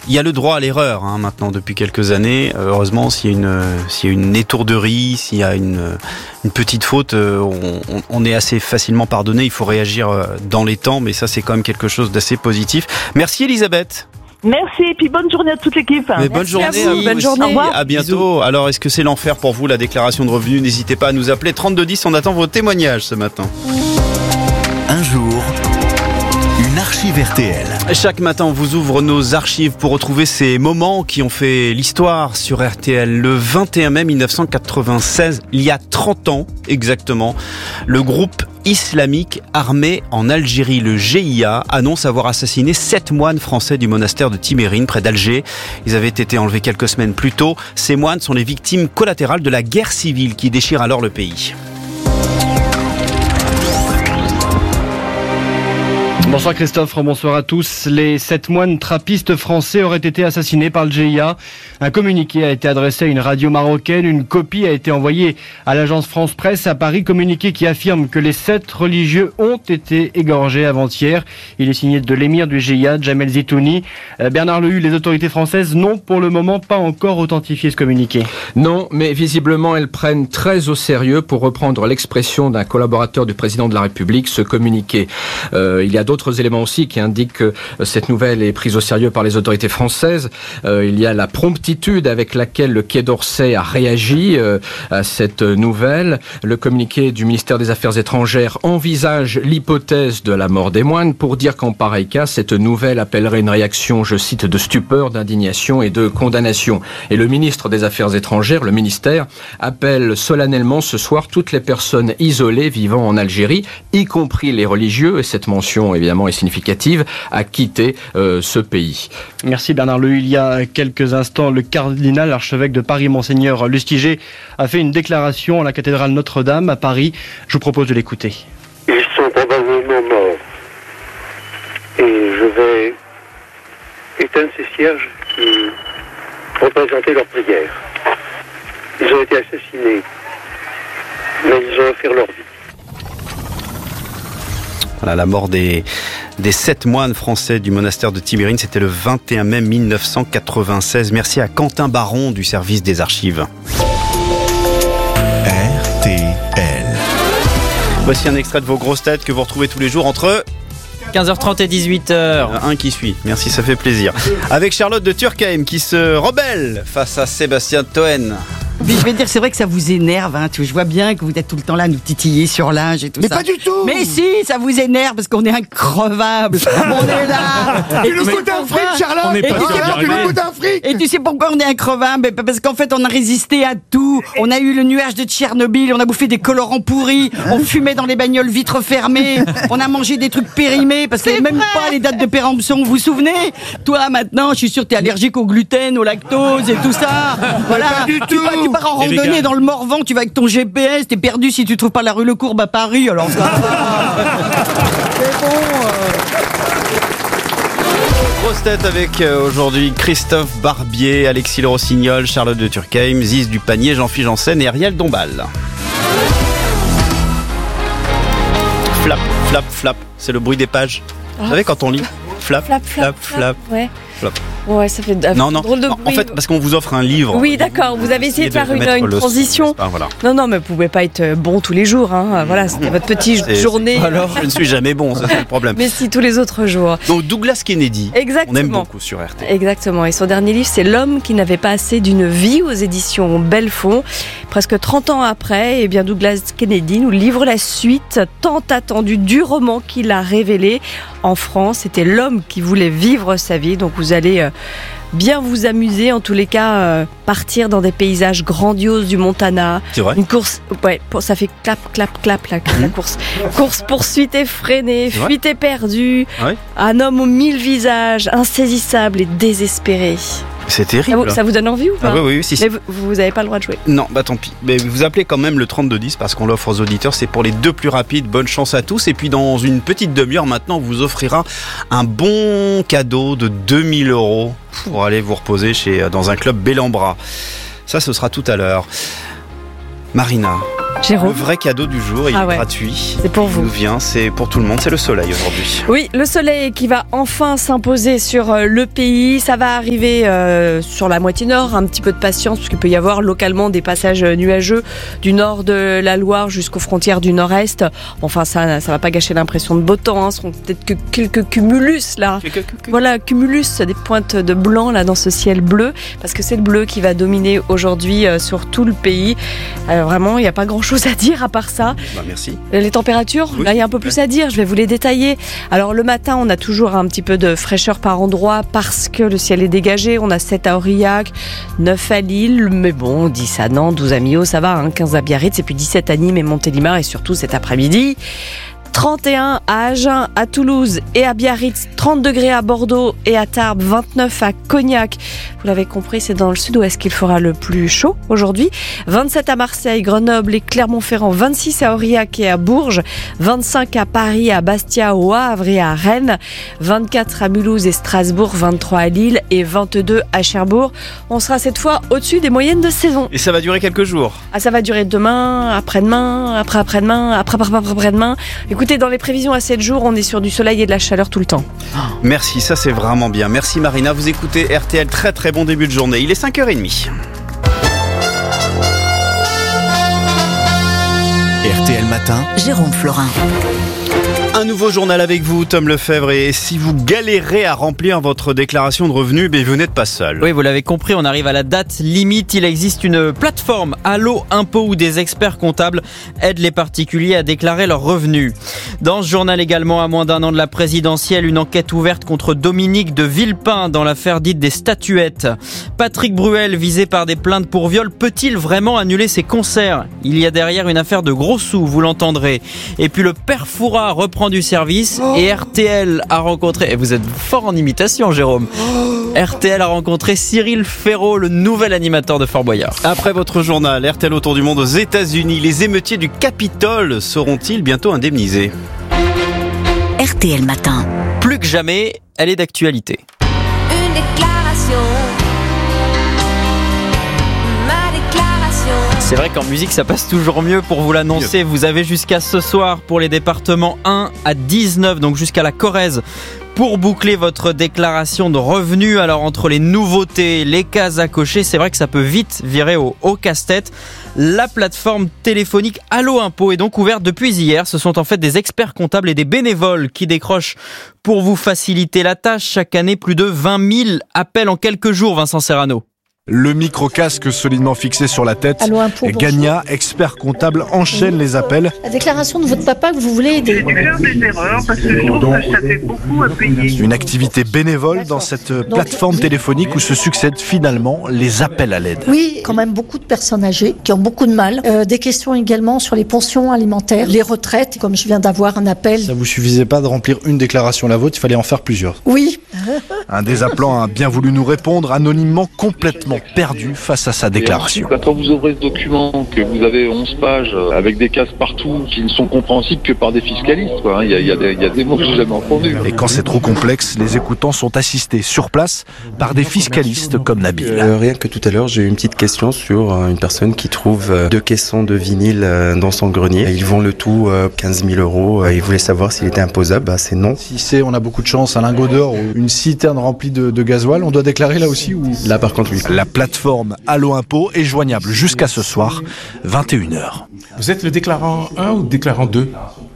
Il y a le droit à l'erreur maintenant depuis quelques années. Heureusement, s'il y a une étourderie, s'il y a une petite faute, on est assez facilement pardonné. Il faut réagir dans les temps, mais ça c'est quand même quelque chose d'assez positif. Merci Elisabeth. Merci, et puis bonne journée à toute l'équipe. Bonne journée à vous. Bonne journée. Au revoir. À bientôt. Alors, est-ce que c'est l'enfer pour vous, la déclaration de revenus? N'hésitez pas à nous appeler 3210, on attend vos témoignages ce matin. Un jour, une archive RTL. Chaque matin, on vous ouvre nos archives pour retrouver ces moments qui ont fait l'histoire sur RTL. Le 21 mai 1996, il y a 30 ans exactement, le groupe islamique armé en Algérie, le GIA, annonce avoir assassiné 7 moines français du monastère de Timérine, près d'Alger. Ils avaient été enlevés quelques semaines plus tôt. Ces moines sont les victimes collatérales de la guerre civile qui déchire alors le pays. Bonsoir Christophe, bonsoir à tous. Les 7 moines trappistes français auraient été assassinés par le GIA. Un communiqué a été adressé à une radio marocaine. Une copie a été envoyée à l'agence France Presse à Paris. Communiqué qui affirme que les 7 religieux ont été égorgés avant-hier. Il est signé de l'émir du GIA, Jamel Zitouni. Bernard Lehu, les autorités françaises n'ont pour le moment pas encore authentifié ce communiqué. Non, mais visiblement elles prennent très au sérieux, pour reprendre l'expression d'un collaborateur du président de la République, ce communiqué. Il y a d'autres éléments aussi qui indiquent que cette nouvelle est prise au sérieux par les autorités françaises. Il y a la promptitude avec laquelle le Quai d'Orsay a réagi à cette nouvelle. Le communiqué du ministère des Affaires étrangères envisage l'hypothèse de la mort des moines, pour dire qu'en pareil cas, cette nouvelle appellerait une réaction, je cite, de stupeur, d'indignation et de condamnation. Et le ministre des Affaires étrangères, le ministère, appelle solennellement ce soir toutes les personnes isolées vivant en Algérie, y compris les religieux, et cette mention évidemment est significative, à quitter ce pays. Merci Bernard Lehu. Il y a quelques instants, le cardinal archevêque de Paris, Monseigneur Lustiger, a fait une déclaration à la cathédrale Notre-Dame à Paris. Je vous propose de l'écouter. Ils sont probablement morts. Et je vais éteindre ces cierges qui représentaient leur prière. Ils ont été assassinés, mais ils ont offert leur vie. Voilà, la mort des 7 moines français du monastère de Timérine, c'était le 21 mai 1996. Merci à Quentin Baron du service des archives. RTL. Voici un extrait de vos grosses têtes que vous retrouvez tous les jours entre 15h30 et 18h. Un qui suit, merci, ça fait plaisir. Avec Charlotte de Turckheim qui se rebelle face à Sébastien Toen. Mais je vais te dire, c'est vrai que ça vous énerve, je vois bien que vous êtes tout le temps là à nous titiller sur l'âge et tout ça. Mais pas du tout. Mais si, ça vous énerve parce qu'on est increvables. On est là. Tu nous coûtes un fric, Charlotte. On est pas sûr d'y Tu arriver. nous coûtes un fric. Et tu sais pourquoi on est increvables? Parce qu'en fait, on a résisté à tout. On a eu le nuage de Tchernobyl, on a bouffé des colorants pourris, on fumait dans les bagnoles vitres fermées, on a mangé des trucs périmés parce qu'il n'y avait même pas les dates de péremption, vous vous souvenez? Toi, maintenant, je suis sûr que t'es allergique au gluten, au lactose et tout ça. Voilà. Pas du tout. Tu pars en randonnée dans le Morvan, tu vas avec ton GPS, t'es perdu si tu trouves pas la rue Le Courbe à Paris, alors ça va. C'est bon. Grosse tête avec aujourd'hui Christophe Barbier, Alexis Le Rossignol, Charlotte de Turckheim, Ziz du Panier, Jean-Philippe Janssen et Ariel Dombal. Flap, flap, flap, c'est le bruit des pages. Vous savez quand on lit flap, flap, flap, flap. Ouais. Flap. Ouais, ça fait Non, drôle de bruit. en fait, parce qu'on vous offre un livre. Oui, d'accord, vous avez essayé de faire mettre une le transition. son, voilà. Non, mais vous pouvez pas être bon tous les jours. Voilà, c'était votre petite journée. Alors, je ne suis jamais bon, ça c'est le problème. Mais si, tous les autres jours. Donc Douglas Kennedy, Exactement. on aime beaucoup sur RTL. Exactement. Et son dernier livre, c'est L'homme qui n'avait pas assez d'une vie, aux éditions Bellefond. Presque 30 ans après, eh bien, Douglas Kennedy nous livre la suite tant attendue du roman qu'il a révélé en France. C'était l'homme qui voulait vivre sa vie. Donc vous allez bien vous amuser, en tous les cas, partir dans des paysages grandioses du Montana. C'est vrai. Une course, ouais, ça fait clap, clap, clap, la course. Course-poursuite effrénée, C'est vrai. fuite éperdue. Ouais. Un homme aux 1000 visages, insaisissable et désespéré. C'est terrible. Ça vous donne envie ou pas? Oui, si. Mais vous n'avez pas le droit de jouer. Non, bah tant pis. Mais vous appelez quand même le 3210 parce qu'on l'offre aux auditeurs. C'est pour les 2 plus rapides. Bonne chance à tous. Et puis dans une petite demi-heure maintenant, on vous offrira un bon cadeau de 2000 € pour aller vous reposer dans un club Bellambra. Ça, ce sera tout à l'heure. Marina, Jérôme. Le vrai cadeau du jour, il est gratuit. C'est pour vous. Il nous vient, c'est pour tout le monde, c'est le soleil aujourd'hui. Oui, le soleil qui va enfin s'imposer sur le pays. Ça va arriver sur la moitié nord. Un petit peu de patience, parce qu'il peut y avoir localement des passages nuageux du nord de la Loire jusqu'aux frontières du nord-est. Enfin, ça va pas gâcher l'impression de beau temps. Ce seront peut-être que quelques cumulus là. Voilà, cumulus, des pointes de blanc là dans ce ciel bleu, parce que c'est le bleu qui va dominer aujourd'hui sur tout le pays. Vraiment, il n'y a pas grand-chose à dire à part ça. Merci. Les températures, là il y a un peu plus à dire, je vais vous les détailler. Alors le matin, on a toujours un petit peu de fraîcheur par endroit parce que le ciel est dégagé. On a 7 à Aurillac, 9 à Lille, mais bon, 10 à Nantes, 12 à Millau, ça va, 15 à Biarritz, et puis 17 à Nîmes et Montélimar, et surtout cet après-midi. 31 à Agen, à Toulouse et à Biarritz, 30 degrés à Bordeaux et à Tarbes, 29 à Cognac. Vous l'avez compris, c'est dans le sud-ouest qu'il fera le plus chaud aujourd'hui. 27 à Marseille, Grenoble et Clermont-Ferrand, 26 à Aurillac et à Bourges, 25 à Paris, à Bastia, au Havre et à Rennes, 24 à Mulhouse et Strasbourg, 23 à Lille et 22 à Cherbourg. On sera cette fois au-dessus des moyennes de saison. Et ça va durer quelques jours. Ça va durer demain, après-demain, après-après-demain, après-après-après-demain. Écoutez, dans les prévisions à 7 jours, on est sur du soleil et de la chaleur tout le temps. Merci, ça c'est vraiment bien. Merci Marina, vous écoutez RTL, très très bon début de journée. Il est 5h30. RTL Matin, Jérôme Florin. Un nouveau journal avec vous, Tom Lefebvre, et si vous galérez à remplir votre déclaration de revenus, vous n'êtes pas seul. Oui, vous l'avez compris, on arrive à la date limite. Il existe une plateforme Allo Impôt où des experts comptables aident les particuliers à déclarer leurs revenus. Dans ce journal également, à moins d'un an de la présidentielle, une enquête ouverte contre Dominique de Villepin dans l'affaire dite des statuettes. Patrick Bruel, visé par des plaintes pour viol, peut-il vraiment annuler ses concerts ? Il y a derrière une affaire de gros sous, vous l'entendrez. Et puis le père Fouras reprend du service et RTL a rencontré, et vous êtes fort en imitation Jérôme, RTL a rencontré Cyril Ferraud, le nouvel animateur de Fort Boyard. Après votre journal, RTL autour du monde aux États-Unis, les émeutiers du Capitole seront-ils bientôt indemnisés ? RTL Matin. Plus que jamais, elle est d'actualité. Une déclaration. C'est vrai qu'en musique ça passe toujours mieux pour vous l'annoncer. Vous avez jusqu'à ce soir pour les départements 1 à 19, donc jusqu'à la Corrèze, pour boucler votre déclaration de revenus. Alors entre les nouveautés, les cases à cocher, c'est vrai que ça peut vite virer au casse-tête. La plateforme téléphonique Allo Impôt est donc ouverte depuis hier. Ce sont en fait des experts comptables et des bénévoles qui décrochent pour vous faciliter la tâche. Chaque année, plus de 20 000 appels en quelques jours, Vincent Serrano. Le micro-casque solidement fixé sur la tête. Allo Impôt, Gagna, expert comptable, enchaîne les appels. La déclaration de votre papa que vous voulez aider. Je vais faire des erreurs parce que je trouve que ça fait beaucoup à payer. Une activité bénévole dans cette plateforme téléphonique où se succèdent finalement les appels à l'aide. Oui, quand même beaucoup de personnes âgées qui ont beaucoup de mal. Des questions également sur les pensions alimentaires, les retraites, comme je viens d'avoir un appel. Ça vous suffisait pas de remplir une déclaration la vôtre, il fallait en faire plusieurs. Oui. Un des appelants a bien voulu nous répondre, anonymement complètement perdu face à sa déclaration. Ensuite, quand vous ouvrez ce document, que vous avez 11 pages avec des cases partout qui ne sont compréhensibles que par des fiscalistes, quoi. Il y a des mots que j'ai jamais entendus. Et quand c'est trop complexe, les écoutants sont assistés sur place par des fiscalistes comme Nabil. Rien que tout à l'heure, j'ai eu une petite question sur une personne qui trouve 2 caissons de vinyle dans son grenier. Ils vendent le tout 15 000 €. Il voulait savoir s'il était imposable. C'est non. Si c'est, on a beaucoup de chance, un lingot d'or ou une citerne remplie de gasoil, on doit déclarer là aussi ou... Là par contre oui. La plateforme Allo Impôt est joignable jusqu'à ce soir, 21h. Vous êtes le déclarant 1 ou le déclarant 2 ?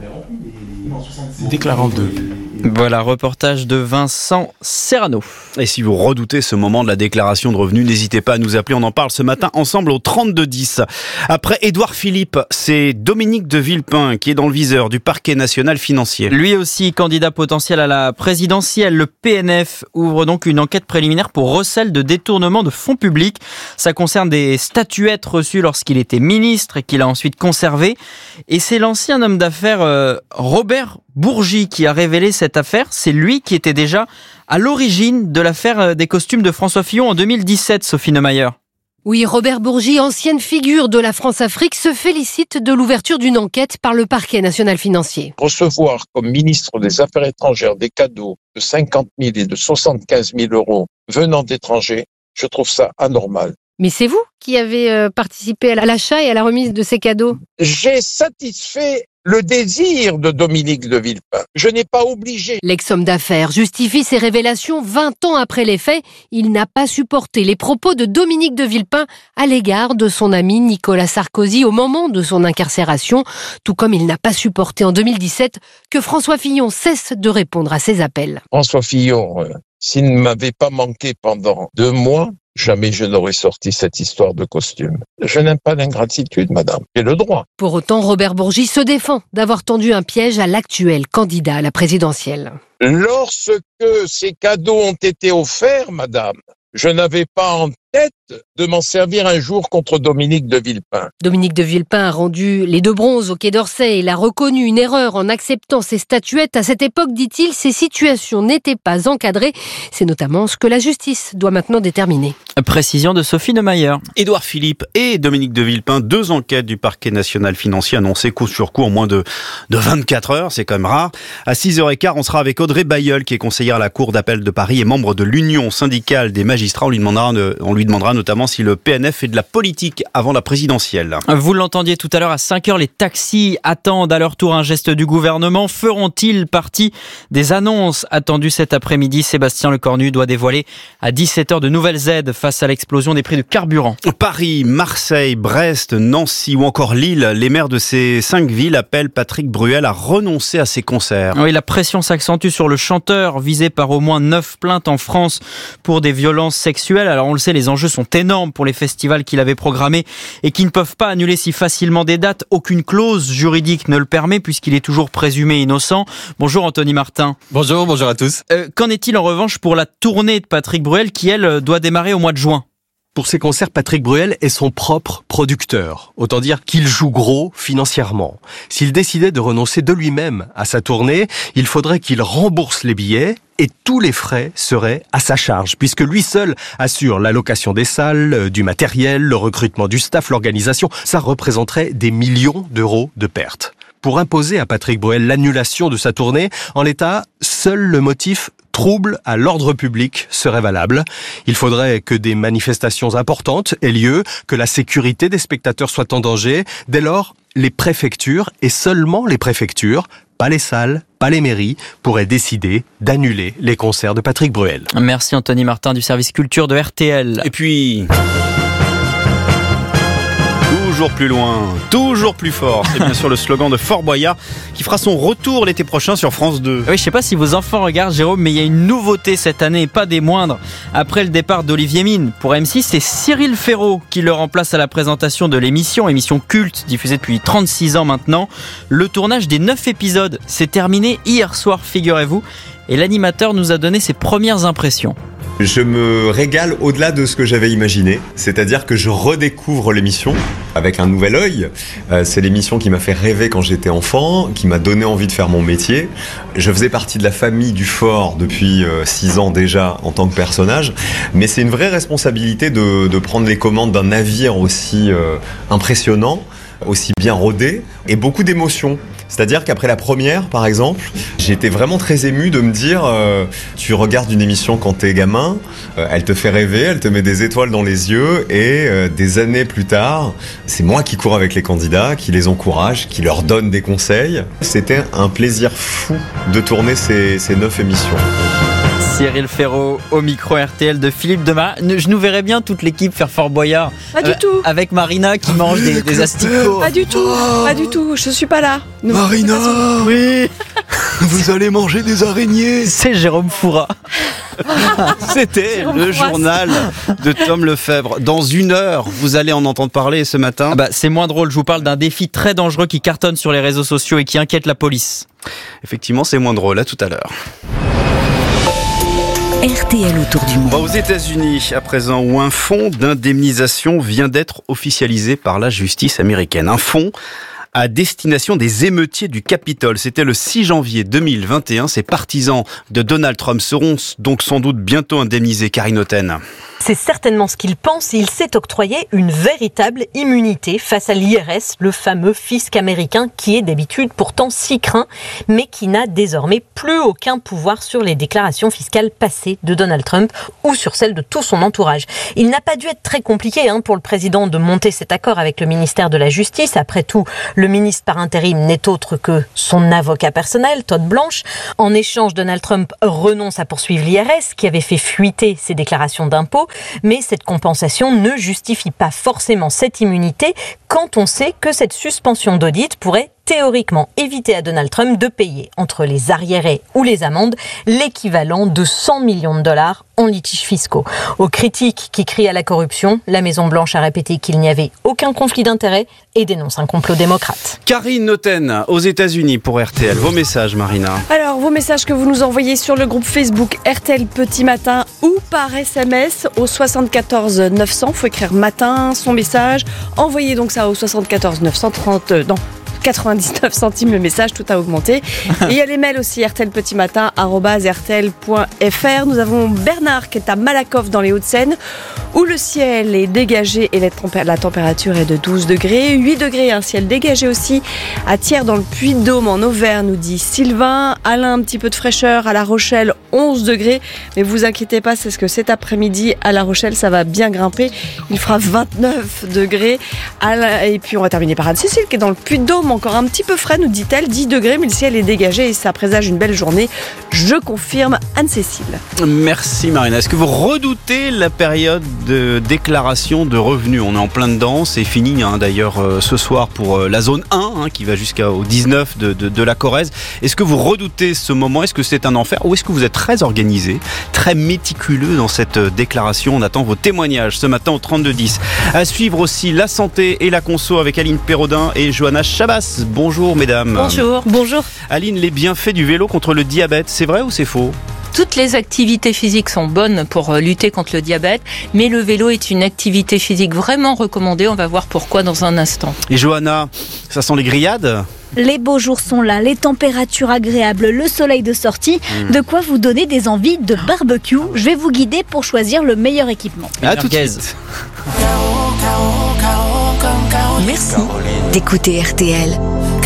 Déclarant 2. Voilà, reportage de Vincent Serrano. Et si vous redoutez ce moment de la déclaration de revenus, n'hésitez pas à nous appeler. On en parle ce matin ensemble au 3210. Après Édouard Philippe, c'est Dominique de Villepin qui est dans le viseur du parquet national financier. Lui aussi, candidat potentiel à la présidentielle. Le PNF ouvre donc une enquête préliminaire pour recel de détournement de fonds publics. Ça concerne des statuettes reçues lorsqu'il était ministre et qu'il a ensuite conservées. Et c'est l'ancien homme d'affaires Robert Bourgi qui a révélé cette affaire. C'est lui qui était déjà à l'origine de l'affaire des costumes de François Fillon en 2017, Sophie Neumayer. Oui, Robert Bourgi, ancienne figure de la France-Afrique, se félicite de l'ouverture d'une enquête par le parquet national financier. Recevoir comme ministre des Affaires étrangères des cadeaux de 50 000 et de 75 000 € venant d'étrangers, je trouve ça anormal. Mais c'est vous qui avez participé à l'achat et à la remise de ces cadeaux. J'ai satisfait le désir de Dominique de Villepin. Je n'ai pas obligé. L'ex-homme d'affaires justifie ses révélations 20 ans après les faits. Il n'a pas supporté les propos de Dominique de Villepin à l'égard de son ami Nicolas Sarkozy au moment de son incarcération, tout comme il n'a pas supporté en 2017 que François Fillon cesse de répondre à ses appels. François Fillon, s'il ne m'avait pas manqué pendant 2 mois, jamais je n'aurais sorti cette histoire de costume. Je n'aime pas l'ingratitude, madame. J'ai le droit. Pour autant, Robert Bourgi se défend d'avoir tendu un piège à l'actuel candidat à la présidentielle. Lorsque ces cadeaux ont été offerts, madame, je n'avais pas en tête de m'en servir un jour contre Dominique de Villepin. Dominique de Villepin a rendu les 2 bronzes au Quai d'Orsay. Il a reconnu une erreur en acceptant ces statuettes. À cette époque, dit-il, ces situations n'étaient pas encadrées. C'est notamment ce que la justice doit maintenant déterminer. Précision de Sophie Neumayer. Édouard Philippe et Dominique de Villepin, 2 enquêtes du parquet national financier annoncées coup sur coup en moins de 24 heures. C'est quand même rare. À 6h15, on sera avec Audrey Bailleul, qui est conseillère à la Cour d'appel de Paris et membre de l'Union syndicale des magistrats. On lui demandera notamment si le PNF fait de la politique avant la présidentielle. Vous l'entendiez tout à l'heure, à 5h, les taxis attendent à leur tour un geste du gouvernement. Feront-ils partie des annonces attendues cet après-midi? Sébastien Lecornu doit dévoiler à 17h de nouvelles aides face à l'explosion des prix de carburant. Paris, Marseille, Brest, Nancy ou encore Lille, les maires de ces 5 villes appellent Patrick Bruel à renoncer à ses concerts. Oui, la pression s'accentue sur le chanteur, visé par au moins 9 plaintes en France pour des violences sexuelles. Alors on le sait, les enjeux sont énormes pour les festivals qu'il avait programmés et qui ne peuvent pas annuler si facilement des dates. Aucune clause juridique ne le permet puisqu'il est toujours présumé innocent. Bonjour Anthony Martin. Bonjour à tous. Qu'en est-il en revanche pour la tournée de Patrick Bruel qui, elle, doit démarrer au mois de juin? Pour ses concerts, Patrick Bruel est son propre producteur. Autant dire qu'il joue gros financièrement. S'il décidait de renoncer de lui-même à sa tournée, il faudrait qu'il rembourse les billets et tous les frais seraient à sa charge, puisque lui seul assure la location des salles, du matériel, le recrutement du staff, l'organisation. Ça représenterait des millions d'euros de pertes. Pour imposer à Patrick Bruel l'annulation de sa tournée, en l'état, seul le motif trouble à l'ordre public serait valable. Il faudrait que des manifestations importantes aient lieu, que la sécurité des spectateurs soit en danger. Dès lors, les préfectures, et seulement les préfectures, pas les salles, pas les mairies, pourraient décider d'annuler les concerts de Patrick Bruel. Merci Anthony Martin du service culture de RTL. Et puis... toujours plus loin, toujours plus fort. C'est bien sûr le slogan de Fort Boyard qui fera son retour l'été prochain sur France 2. Oui, je sais pas si vos enfants regardent, Jérôme, mais il y a une nouveauté cette année, et pas des moindres. Après le départ d'Olivier Mine pour M6, c'est Cyril Ferraud qui le remplace à la présentation de émission culte diffusée depuis 36 ans maintenant. Le tournage des 9 épisodes s'est terminé hier soir, figurez-vous, et l'animateur nous a donné ses premières impressions. Je me régale au-delà de ce que j'avais imaginé, c'est-à-dire que je redécouvre l'émission avec un nouvel œil. C'est l'émission qui m'a fait rêver quand j'étais enfant, qui m'a donné envie de faire mon métier. Je faisais partie de la famille du Fort depuis 6 ans déjà en tant que personnage, mais c'est une vraie responsabilité de prendre les commandes d'un navire aussi impressionnant, aussi bien rodé, et beaucoup d'émotions. C'est-à-dire qu'après la première, par exemple, j'étais vraiment très ému de me dire tu regardes une émission quand t'es gamin, elle te fait rêver, elle te met des étoiles dans les yeux, et des années plus tard, c'est moi qui cours avec les candidats, qui les encourage, qui leur donne des conseils. C'était un plaisir fou de tourner ces 9 émissions. Cyril Ferraud au micro RTL de Philippe Demas. Je nous verrais bien toute l'équipe faire Fort Boyard. Pas du tout. Avec Marina qui mange des asticots. Pas du tout. Je suis pas là. Non, Marina, oui. Vous allez manger des araignées. C'est Jérôme Foura. C'était le journal de Tom Lefebvre. Dans 1 heure, vous allez en entendre parler ce matin. C'est moins drôle. Je vous parle d'un défi très dangereux qui cartonne sur les réseaux sociaux et qui inquiète la police. Effectivement, c'est moins drôle. À tout à l'heure. RTL autour du monde. Aux États-Unis, à présent, où un fonds d'indemnisation vient d'être officialisé par la justice américaine. Un fonds à destination des émeutiers du Capitole. C'était le 6 janvier 2021. Ces partisans de Donald Trump seront donc sans doute bientôt indemnisés. Karine Autain. C'est certainement ce qu'il pense et il s'est octroyé une véritable immunité face à l'IRS, le fameux fisc américain qui est d'habitude pourtant si craint, mais qui n'a désormais plus aucun pouvoir sur les déclarations fiscales passées de Donald Trump ou sur celles de tout son entourage. Il n'a pas dû être très compliqué pour le président de monter cet accord avec le ministère de la Justice. Après tout, le ministre par intérim n'est autre que son avocat personnel, Todd Blanche. En échange, Donald Trump renonce à poursuivre l'IRS qui avait fait fuiter ses déclarations d'impôts. Mais cette compensation ne justifie pas forcément cette immunité quand on sait que cette suspension d'audit pourrait théoriquement éviter à Donald Trump de payer, entre les arriérés ou les amendes, l'équivalent de 100 millions de dollars en litiges fiscaux. Aux critiques qui crient à la corruption, la Maison-Blanche a répété qu'il n'y avait aucun conflit d'intérêts et dénonce un complot démocrate. Karine Noten, aux États-Unis pour RTL. Vos messages, Marina. Alors, vos messages que vous nous envoyez sur le groupe Facebook RTL Petit Matin ou par SMS au 74 900. Il faut écrire matin, son message. Envoyez donc ça au 74 930. 99 centimes le message, tout a augmenté. Et il y a les mails aussi, rtlpetitmatin@rtl.fr. Nous avons Bernard qui est à Malakoff dans les Hauts-de-Seine où le ciel est dégagé et la température est de 12 degrés. 8 degrés, un ciel dégagé aussi à Thiers dans le Puy-de-Dôme en Auvergne, nous dit Sylvain. Alain, un petit peu de fraîcheur à La Rochelle, 11 degrés. Mais vous inquiétez pas, c'est ce que cet après-midi à La Rochelle, ça va bien grimper. Il fera 29 degrés. Et puis on va terminer par Anne-Cécile qui est dans le Puy-de-Dôme. Encore un petit peu frais, nous dit-elle, 10 degrés, mais le ciel est dégagé et ça présage une belle journée. Je confirme, Anne-Cécile. Merci Marina. Est-ce que vous redoutez la période de déclaration de revenus ? On est en plein dedans, c'est fini d'ailleurs ce soir pour la zone 1 qui va jusqu'au 19 de la Corrèze. Est-ce que vous redoutez ce moment ? Est-ce que c'est un enfer ou est-ce que vous êtes très organisé, très méticuleux dans cette déclaration ? On attend vos témoignages ce matin au 3210. À suivre aussi la santé et la conso avec Aline Perraudin et Johanna Chabas. Bonjour mesdames. Bonjour. Bonjour. Aline, les bienfaits du vélo contre le diabète, c'est vrai ou c'est faux ? Toutes les activités physiques sont bonnes pour lutter contre le diabète, mais le vélo est une activité physique vraiment recommandée. On va voir pourquoi dans un instant. Et Johanna, ça sent les grillades ? Les beaux jours sont là, les températures agréables, le soleil de sortie, de quoi vous donner des envies de barbecue. Je vais vous guider pour choisir le meilleur équipement. À tout de suite. Merci d'écouter RTL.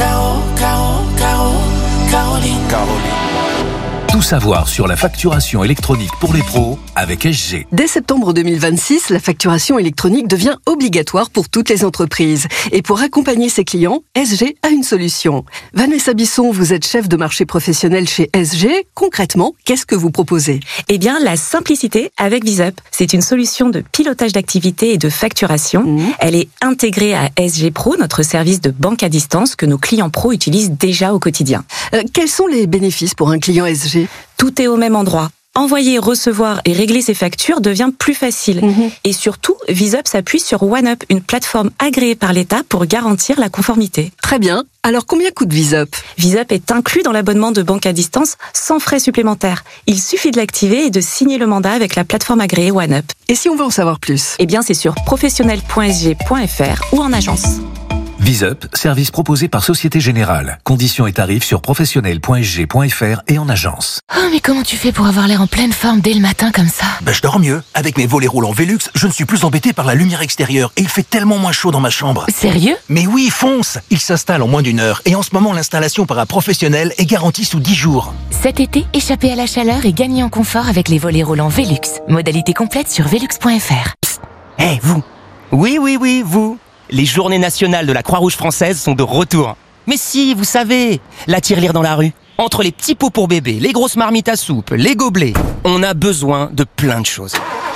Tout savoir sur la facturation électronique pour les pros avec SG. Dès septembre 2026, la facturation électronique devient obligatoire pour toutes les entreprises. Et pour accompagner ses clients, SG a une solution. Vanessa Bisson, vous êtes chef de marché professionnel chez SG. Concrètement, qu'est-ce que vous proposez ? Eh bien, la simplicité avec VisUp. C'est une solution de pilotage d'activité et de facturation. Elle est intégrée à SG Pro, notre service de banque à distance que nos clients pros utilisent déjà au quotidien. Quels sont les bénéfices pour un client SG ? Tout est au même endroit. Envoyer, recevoir et régler ses factures devient plus facile. Et surtout, VisUp s'appuie sur OneUp, une plateforme agréée par l'État pour garantir la conformité. Très bien. Alors combien coûte VisUp ? VisUp est inclus dans l'abonnement de banque à distance sans frais supplémentaires. Il suffit de l'activer et de signer le mandat avec la plateforme agréée OneUp. Et si on veut en savoir plus ? Eh bien, c'est sur professionnel.sg.fr ou en agence. VisUp, service proposé par Société Générale. Conditions et tarifs sur professionnel.sg.fr et en agence. Oh, mais comment tu fais pour avoir l'air en pleine forme dès le matin comme ça ? Je dors mieux. Avec mes volets roulants Velux, je ne suis plus embêté par la lumière extérieure et il fait tellement moins chaud dans ma chambre. Sérieux ? Mais oui, fonce ! Il s'installe en moins d'1 heure et en ce moment, l'installation par un professionnel est garantie sous 10 jours. Cet été, échappez à la chaleur et gagnez en confort avec les volets roulants Velux. Modalité complète sur velux.fr. Hé, vous ! Oui, vous ! Les journées nationales de la Croix-Rouge française sont de retour. Mais si, vous savez, la tirelire dans la rue. Entre les petits pots pour bébé, les grosses marmites à soupe, les gobelets, on a besoin de plein de choses.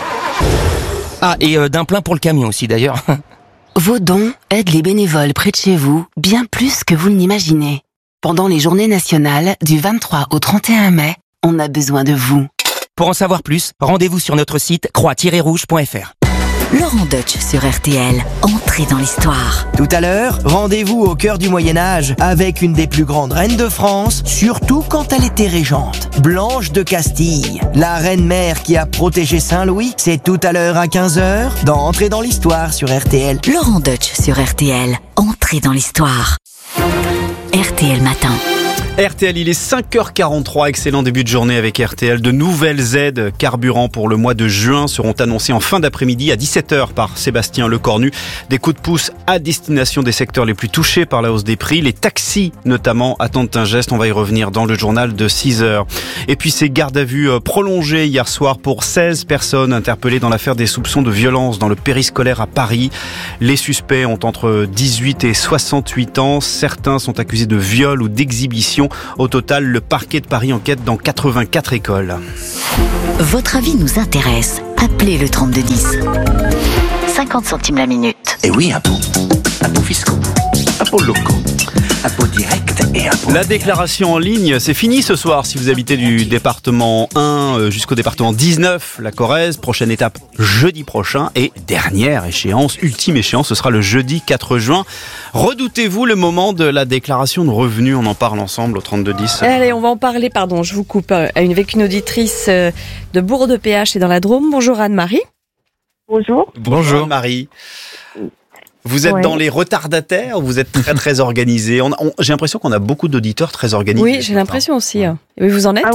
Ah, et d'un plein pour le camion aussi d'ailleurs. Vos dons aident les bénévoles près de chez vous bien plus que vous ne l'imaginez. Pendant les journées nationales du 23 au 31 mai, on a besoin de vous. Pour en savoir plus, rendez-vous sur notre site croix-rouge.fr. Laurent Deutsch sur RTL, entrée dans l'histoire. Tout à l'heure, rendez-vous au cœur du Moyen-Âge avec une des plus grandes reines de France, surtout quand elle était régente, Blanche de Castille. La reine-mère qui a protégé Saint-Louis, c'est tout à l'heure à 15h dans Entrée dans l'histoire sur RTL. Laurent Deutsch sur RTL, entrée dans l'histoire. RTL Matin. RTL, il est 5h43, excellent début de journée avec RTL. De nouvelles aides carburant pour le mois de juin seront annoncées en fin d'après-midi à 17h par Sébastien Lecornu. Des coups de pouce à destination des secteurs les plus touchés par la hausse des prix. Les taxis notamment attendent un geste, on va y revenir dans le journal de 6h. Et puis ces gardes à vue prolongées hier soir pour 16 personnes interpellées dans l'affaire des soupçons de violence dans le périscolaire à Paris. Les suspects ont entre 18 et 68 ans. Certains sont accusés de viol ou d'exhibition. Au total, le parquet de Paris enquête dans 84 écoles. Votre avis nous intéresse. Appelez le 3210. 50 centimes la minute. Et oui, impôts fiscaux, impôts locaux, impôts directs et impôts... La déclaration en ligne, c'est fini ce soir si vous habitez du département 1 jusqu'au département 19, la Corrèze. Prochaine étape jeudi prochain et dernière échéance, ultime échéance, ce sera le jeudi 4 juin. Redoutez-vous le moment de la déclaration de revenus? On en parle ensemble au 3210. Allez, on va en parler, je vous coupe, avec une auditrice de Bourg-de-Péage et dans la Drôme. Bonjour Anne-Marie. Bonjour. Bonjour Anne-Marie. Vous êtes dans les retardataires ou vous êtes très très organisé? J'ai l'impression qu'on a beaucoup d'auditeurs très organisés. Oui, j'ai l'impression aussi. Oui, vous en êtes?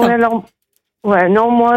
Moi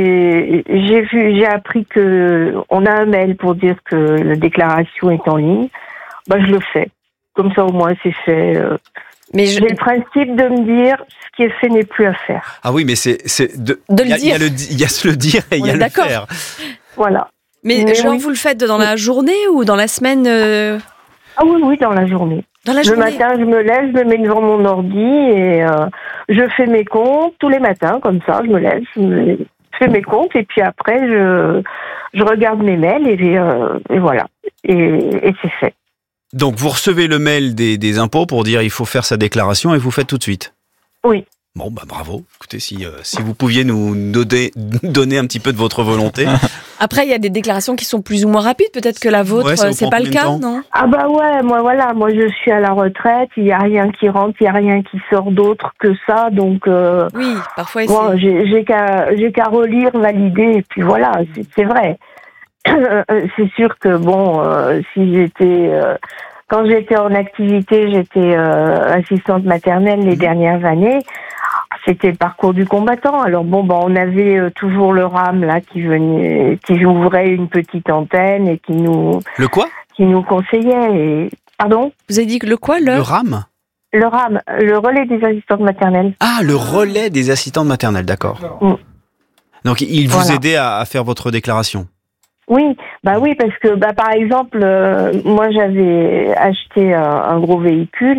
j'ai appris que on a un mail pour dire que la déclaration est en ligne. Je le fais. Comme ça au moins c'est fait. Mais j'ai le principe de me dire ce qui est fait n'est plus à faire. Ah oui, mais c'est de le dire. Il y a se le dire et il y a le faire. Voilà. Mais vous le faites dans la journée ou dans la semaine Ah oui, dans la journée. Le matin, je me lève, je me mets devant mon ordi et je fais mes comptes tous les matins, comme ça, je me lève, je fais mes comptes et puis après, je regarde mes mails et voilà. Et c'est fait. Donc, vous recevez le mail des impôts pour dire il faut faire sa déclaration et vous faites tout de suite? Oui. Bon, bravo. Écoutez, si vous pouviez nous donner un petit peu de votre volonté. Après, il y a des déclarations qui sont plus ou moins rapides. Peut-être que la vôtre, c'est pas le cas, non? Ah moi je suis à la retraite. Il y a rien qui rentre, il y a rien qui sort d'autre que ça. Donc oui, parfois j'ai qu'à relire, valider et puis voilà, c'est vrai. C'est sûr que si j'étais quand j'étais en activité, j'étais assistante maternelle les dernières années. C'était le parcours du combattant. Alors on avait toujours le RAM là qui ouvrait une petite antenne et qui nous... Le quoi? Qui nous conseillait. Pardon? Vous avez dit que le quoi? Le RAM? Le RAM, le relais des assistantes maternelles. Ah, le relais des assistantes maternelles, d'accord. Donc il vous aidait à faire votre déclaration? Oui, parce que par exemple, moi j'avais acheté un gros véhicule,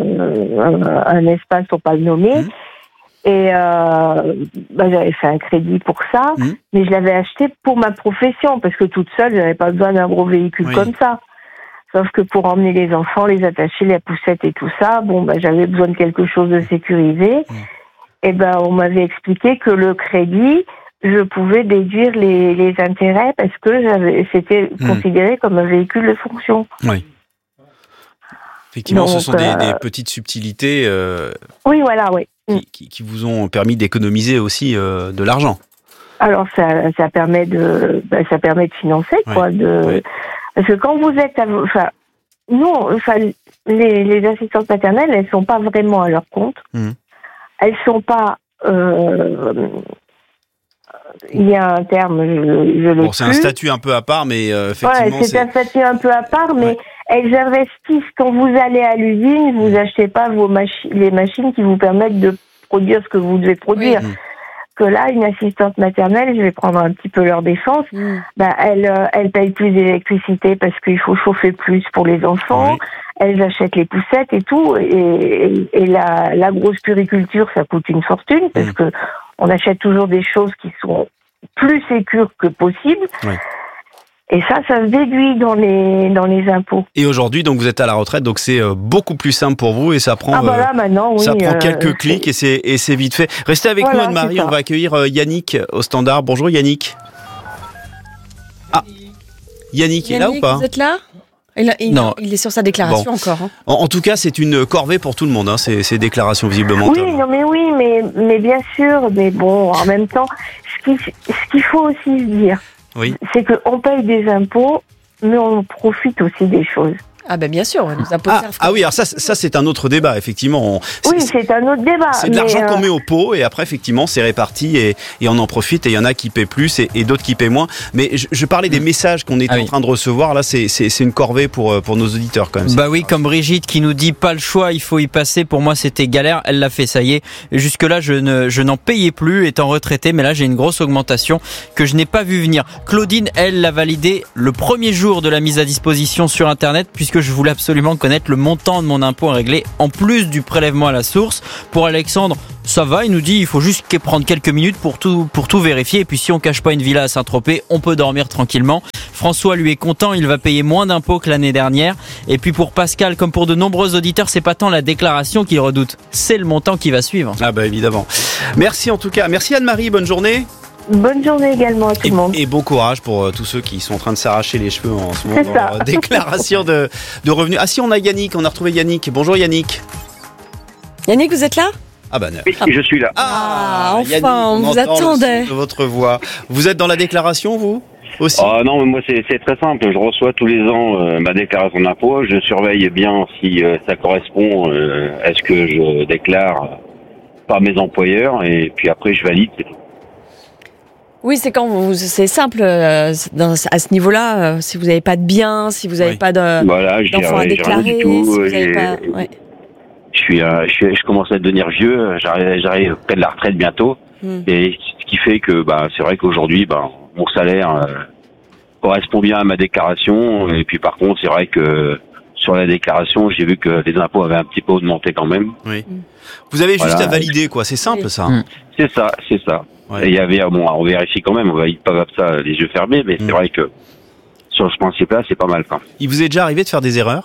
un espace pour pas le nommer. Et j'avais fait un crédit pour ça, mais je l'avais acheté pour ma profession, parce que toute seule, j'avais pas besoin d'un gros véhicule comme ça. Sauf que pour emmener les enfants, les attacher, les poussettes et tout ça, j'avais besoin de quelque chose de sécurisé. Et on m'avait expliqué que le crédit, je pouvais déduire les intérêts parce que c'était considéré comme un véhicule de fonction. Oui. Effectivement, donc, ce sont des petites subtilités. Oui, voilà, oui. Qui vous ont permis d'économiser aussi de l'argent. Alors ça permet de financer quoi. Parce que quand vous êtes, les assistantes maternelles, elles sont pas vraiment à leur compte. Elles sont pas. Il y a un terme, je le. C'est un statut un peu à part, mais effectivement. C'est un statut un peu à part, mais elles investissent. Quand vous allez à l'usine, vous achetez pas les machines qui vous permettent de produire ce que vous devez produire. Que là, une assistante maternelle, je vais prendre un petit peu leur défense, elle paye plus d'électricité parce qu'il faut chauffer plus pour les enfants. Elles achètent les poussettes et tout, et la grosse puriculture, ça coûte une fortune parce que on achète toujours des choses qui sont plus sécures que possible. Et ça se déduit dans les impôts. Et aujourd'hui, donc vous êtes à la retraite, donc c'est beaucoup plus simple pour vous et ça prend quelques clics et c'est vite fait. Restez avec nous Anne-Marie, on va accueillir Yannick au standard. Bonjour Yannick. Ah, Yannick est là ou pas? Vous êtes là? Non, il est sur sa déclaration encore. En tout cas, c'est une corvée pour tout le monde, ces déclarations visiblement. Mais bien sûr, mais en même temps, ce qu'il faut aussi se dire, c'est qu'on paye des impôts, mais on profite aussi des choses. Ah ben bien sûr, nous imposer Ah oui, alors ça c'est un autre débat, effectivement. Oui, c'est un autre débat. C'est de l'argent qu'on met au pot et après effectivement c'est réparti et on en profite et il y en a qui paient plus et d'autres qui paient moins. Mais je parlais des messages qu'on est en train de recevoir, là c'est une corvée pour nos auditeurs quand même. Bah oui, comme Brigitte qui nous dit pas le choix, il faut y passer. Pour moi c'était galère, elle l'a fait, ça y est. Jusque là je n'en payais plus étant retraité, mais là j'ai une grosse augmentation que je n'ai pas vu venir. Claudine, elle l'a validé le premier jour de la mise à disposition sur internet puisque je voulais absolument connaître le montant de mon impôt à régler en plus du prélèvement à la source. Pour Alexandre, ça va, il nous dit il faut juste prendre quelques minutes pour tout vérifier et puis si on cache pas une villa à Saint-Tropez, on peut dormir tranquillement. François lui est content, il va payer moins d'impôts que l'année dernière. Et puis pour Pascal, comme pour de nombreux auditeurs, c'est pas tant la déclaration qu'il redoute, c'est le montant qui va suivre. Ah bah évidemment. Merci en tout cas, merci Anne-Marie, bonne journée. Bonne journée également à tout le monde. Et bon courage pour tous ceux qui sont en train de s'arracher les cheveux en ce moment dans leur déclaration de revenus. Ah si, on a Yannick, on a retrouvé Yannick. Bonjour Yannick. Yannick, vous êtes là ? Ah bah non. Oui, je suis là. Ah, enfin, Yannick, on vous attendait. De votre voix. Vous êtes dans la déclaration, vous aussi? Non, mais moi c'est très simple. Je reçois tous les ans ma déclaration d'impôt. Je surveille bien si ça correspond à ce que je déclare par mes employeurs et puis après je valide. Oui, c'est c'est simple à ce niveau-là. Si vous n'avez pas de biens, si vous n'avez pas d'enfants à déclarer, tout, si vous n'avez pas. Ouais. Je commence à devenir vieux. J'arrive près de la retraite bientôt, et ce qui fait que c'est vrai qu'aujourd'hui mon salaire correspond bien à ma déclaration. Et puis par contre, c'est vrai que sur la déclaration, j'ai vu que les impôts avaient un petit peu augmenté quand même. Oui. Vous avez juste à valider, quoi. C'est simple, ça. C'est ça. Ouais. Et il y avait, on vérifie quand même, on valide pas comme ça les yeux fermés, mais c'est vrai que sur ce principe-là, c'est pas mal. Quoi. Il vous est déjà arrivé de faire des erreurs ?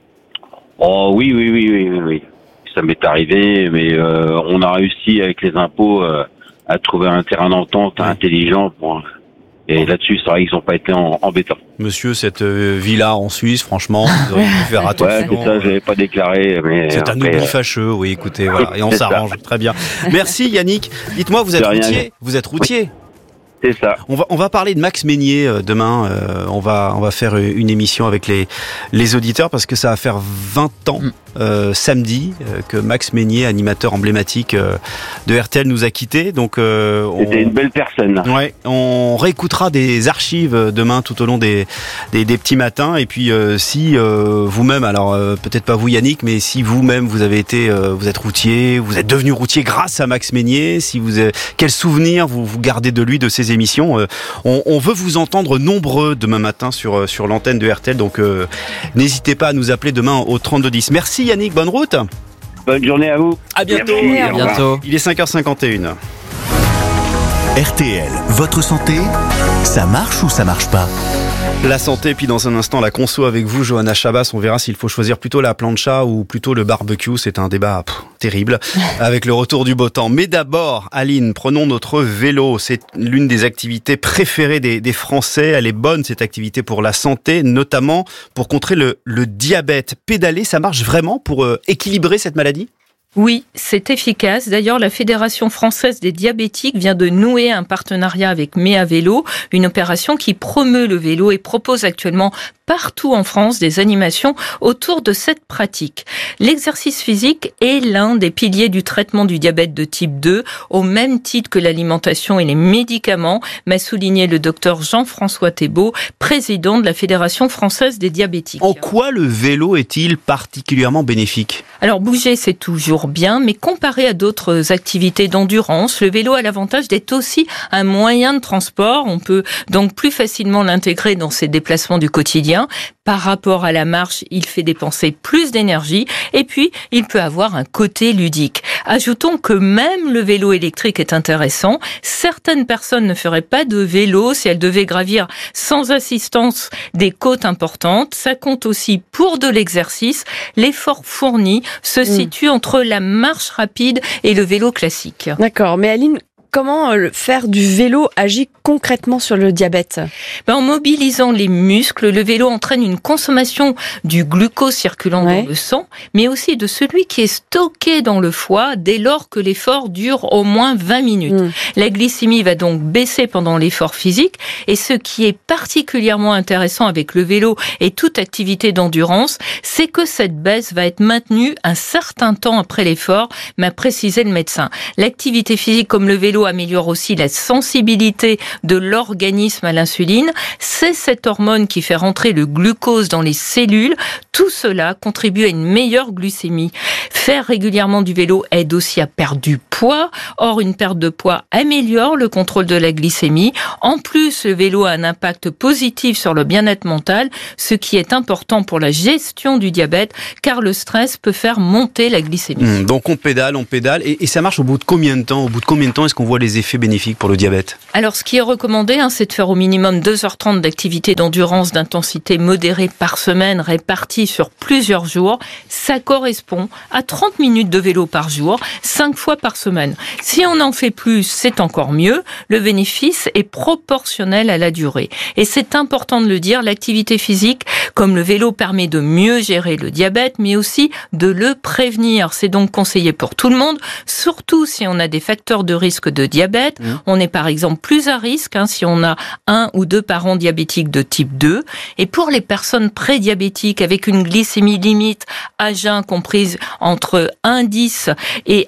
Oh oui. Ça m'est arrivé, mais on a réussi avec les impôts à trouver un terrain d'entente intelligent. Et là-dessus, c'est vrai qu'ils n'ont pas été embêtants. Monsieur, cette villa en Suisse, franchement, vous auriez pu faire attention. Ouais, c'est ça, je n'avais pas déclaré. Mais c'est un oubli fâcheux, oui, écoutez, voilà, et on s'arrange, très bien. Merci Yannick. Dites-moi, vous êtes routier ? Vous êtes routier ? C'est ça. On va parler de Max Meignier demain. On va faire une émission avec les auditeurs parce que ça va faire 20 ans samedi que Max Meignier, animateur emblématique de RTL, nous a quittés. Donc c'était une belle personne. Ouais, on réécoutera des archives demain tout au long des petits matins. Et puis si vous-même, alors peut-être pas vous Yannick, mais si vous-même vous avez été, vous êtes routier, vous êtes devenu routier grâce à Max Meignier. Si quel souvenir vous gardez de lui, de ses émissions. On veut vous entendre nombreux demain matin sur l'antenne de RTL, donc n'hésitez pas à nous appeler demain au 3210. Merci Yannick, bonne route. Bonne journée à vous. À bientôt. Merci, à bientôt. Il est 5h51. RTL, votre santé, ça marche ou ça marche pas ? La santé, puis dans un instant la conso avec vous, Johanna Chabas. On verra s'il faut choisir plutôt la plancha ou plutôt le barbecue. C'est un débat terrible avec le retour du beau temps. Mais d'abord, Aline, prenons notre vélo. C'est l'une des activités préférées des Français. Elle est bonne, cette activité, pour la santé, notamment pour contrer le diabète. Pédaler, ça marche vraiment pour équilibrer cette maladie ? Oui, c'est efficace. D'ailleurs, la Fédération française des diabétiques vient de nouer un partenariat avec Méa Vélo, une opération qui promeut le vélo et propose actuellement partout en France des animations autour de cette pratique. L'exercice physique est l'un des piliers du traitement du diabète de type 2, au même titre que l'alimentation et les médicaments, m'a souligné le docteur Jean-François Thébault, président de la Fédération française des diabétiques. En quoi le vélo est-il particulièrement bénéfique ? Alors bouger, c'est toujours bien, mais comparé à d'autres activités d'endurance, le vélo a l'avantage d'être aussi un moyen de transport. On peut donc plus facilement l'intégrer dans ses déplacements du quotidien. Par rapport à la marche, il fait dépenser plus d'énergie et puis il peut avoir un côté ludique. Ajoutons que même le vélo électrique est intéressant. Certaines personnes ne feraient pas de vélo si elles devaient gravir sans assistance des côtes importantes. Ça compte aussi pour de l'exercice. L'effort fourni se situe entre la marche rapide et le vélo classique. D'accord, mais Aline, comment faire du vélo agit concrètement sur le diabète ? En mobilisant les muscles, le vélo entraîne une consommation du glucose circulant dans le sang, mais aussi de celui qui est stocké dans le foie dès lors que l'effort dure au moins 20 minutes. La glycémie va donc baisser pendant l'effort physique, et ce qui est particulièrement intéressant avec le vélo et toute activité d'endurance, c'est que cette baisse va être maintenue un certain temps après l'effort, m'a précisé le médecin. L'activité physique comme le vélo améliore aussi la sensibilité de l'organisme à l'insuline. C'est cette hormone qui fait rentrer le glucose dans les cellules. Tout cela contribue à une meilleure glycémie. Faire régulièrement du vélo aide aussi à perdre du poids. Or, une perte de poids améliore le contrôle de la glycémie. En plus, le vélo a un impact positif sur le bien-être mental, ce qui est important pour la gestion du diabète, car le stress peut faire monter la glycémie. Donc on pédale, et ça marche au bout de combien de temps ? Au bout de combien de temps est-ce qu'on voit les effets bénéfiques pour le diabète ? Alors, ce qui est recommandé, c'est de faire au minimum 2h30 d'activité d'endurance d'intensité modérée par semaine, répartie sur plusieurs jours. Ça correspond à 30 minutes de vélo par jour, 5 fois par semaine. Si on en fait plus, c'est encore mieux. Le bénéfice est proportionnel à la durée. Et c'est important de le dire, l'activité physique, comme le vélo, permet de mieux gérer le diabète, mais aussi de le prévenir. C'est donc conseillé pour tout le monde, surtout si on a des facteurs de risque de diabète. On est par exemple plus à risque si on a 1 ou 2 parents diabétiques de type 2. Et pour les personnes prédiabétiques avec une glycémie limite à jeun comprise entre 1,10 et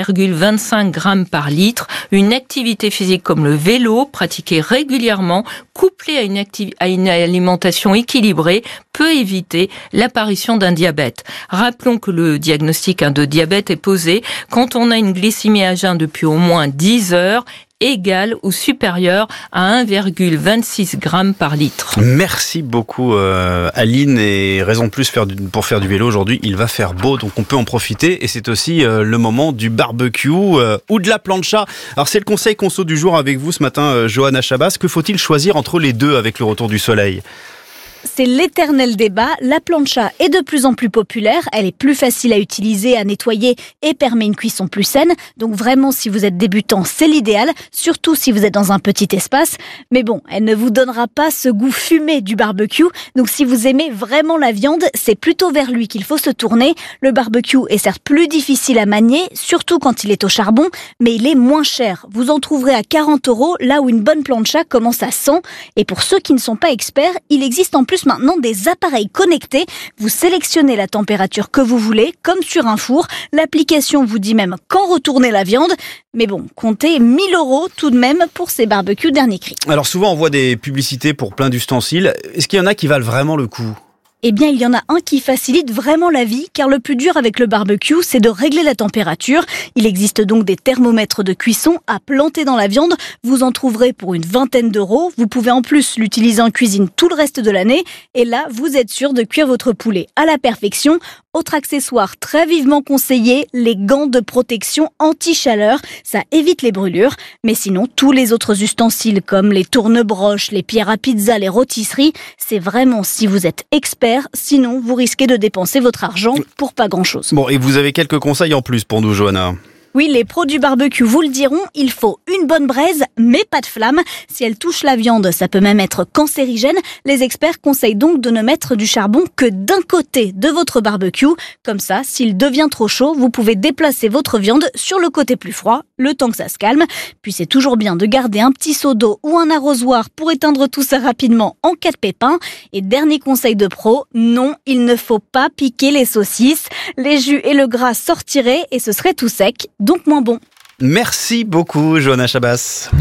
1,25 grammes par litre, une activité physique comme le vélo, pratiquée régulièrement, couplée à une alimentation équilibrée, peut éviter l'apparition d'un diabète. Rappelons que le diagnostic de diabète est posé quand on a une glycémie à jeun depuis au moins 10 heures, égale ou supérieure à 1,26 grammes par litre. Merci beaucoup Aline, et raison de plus pour faire du vélo aujourd'hui, il va faire beau, donc on peut en profiter, et c'est aussi le moment du barbecue ou de la plancha. Alors c'est le conseil conso du jour avec vous ce matin, Johanna Chabas. Que faut-il choisir entre les deux avec le retour du soleil ? C'est l'éternel débat. La plancha est de plus en plus populaire. Elle est plus facile à utiliser, à nettoyer et permet une cuisson plus saine. Donc vraiment, si vous êtes débutant, c'est l'idéal. Surtout si vous êtes dans un petit espace. Mais bon, elle ne vous donnera pas ce goût fumé du barbecue. Donc si vous aimez vraiment la viande, c'est plutôt vers lui qu'il faut se tourner. Le barbecue est certes plus difficile à manier, surtout quand il est au charbon, mais il est moins cher. Vous en trouverez à 40 €, là où une bonne plancha commence à 100. Et pour ceux qui ne sont pas experts, il existe en plus maintenant des appareils connectés. Vous sélectionnez la température que vous voulez, comme sur un four. L'application vous dit même quand retourner la viande. Mais bon, comptez 1 000 € tout de même pour ces barbecues dernier cri. Alors souvent on voit des publicités pour plein d'ustensiles. Est-ce qu'il y en a qui valent vraiment le coup ? Eh bien, il y en a un qui facilite vraiment la vie, car le plus dur avec le barbecue, c'est de régler la température. Il existe donc des thermomètres de cuisson à planter dans la viande. Vous en trouverez pour une vingtaine d'euros. Vous pouvez en plus l'utiliser en cuisine tout le reste de l'année. Et là, vous êtes sûr de cuire votre poulet à la perfection. Autre accessoire très vivement conseillé, les gants de protection anti-chaleur. Ça évite les brûlures. Mais sinon, tous les autres ustensiles comme les tourne-broches, les pierres à pizza, les rôtisseries, c'est vraiment si vous êtes expert. Sinon, vous risquez de dépenser votre argent pour pas grand-chose. Bon, et vous avez quelques conseils en plus pour nous, Johanna ? Oui, les pros du barbecue vous le diront, il faut une bonne braise, mais pas de flamme. Si elle touche la viande, ça peut même être cancérigène. Les experts conseillent donc de ne mettre du charbon que d'un côté de votre barbecue. Comme ça, s'il devient trop chaud, vous pouvez déplacer votre viande sur le côté plus froid, le temps que ça se calme. Puis c'est toujours bien de garder un petit seau d'eau ou un arrosoir pour éteindre tout ça rapidement en cas de pépin. Et dernier conseil de pro, non, il ne faut pas piquer les saucisses. Les jus et le gras sortiraient et ce serait tout sec. Donc moins bon. Merci beaucoup, Johanna Chabas.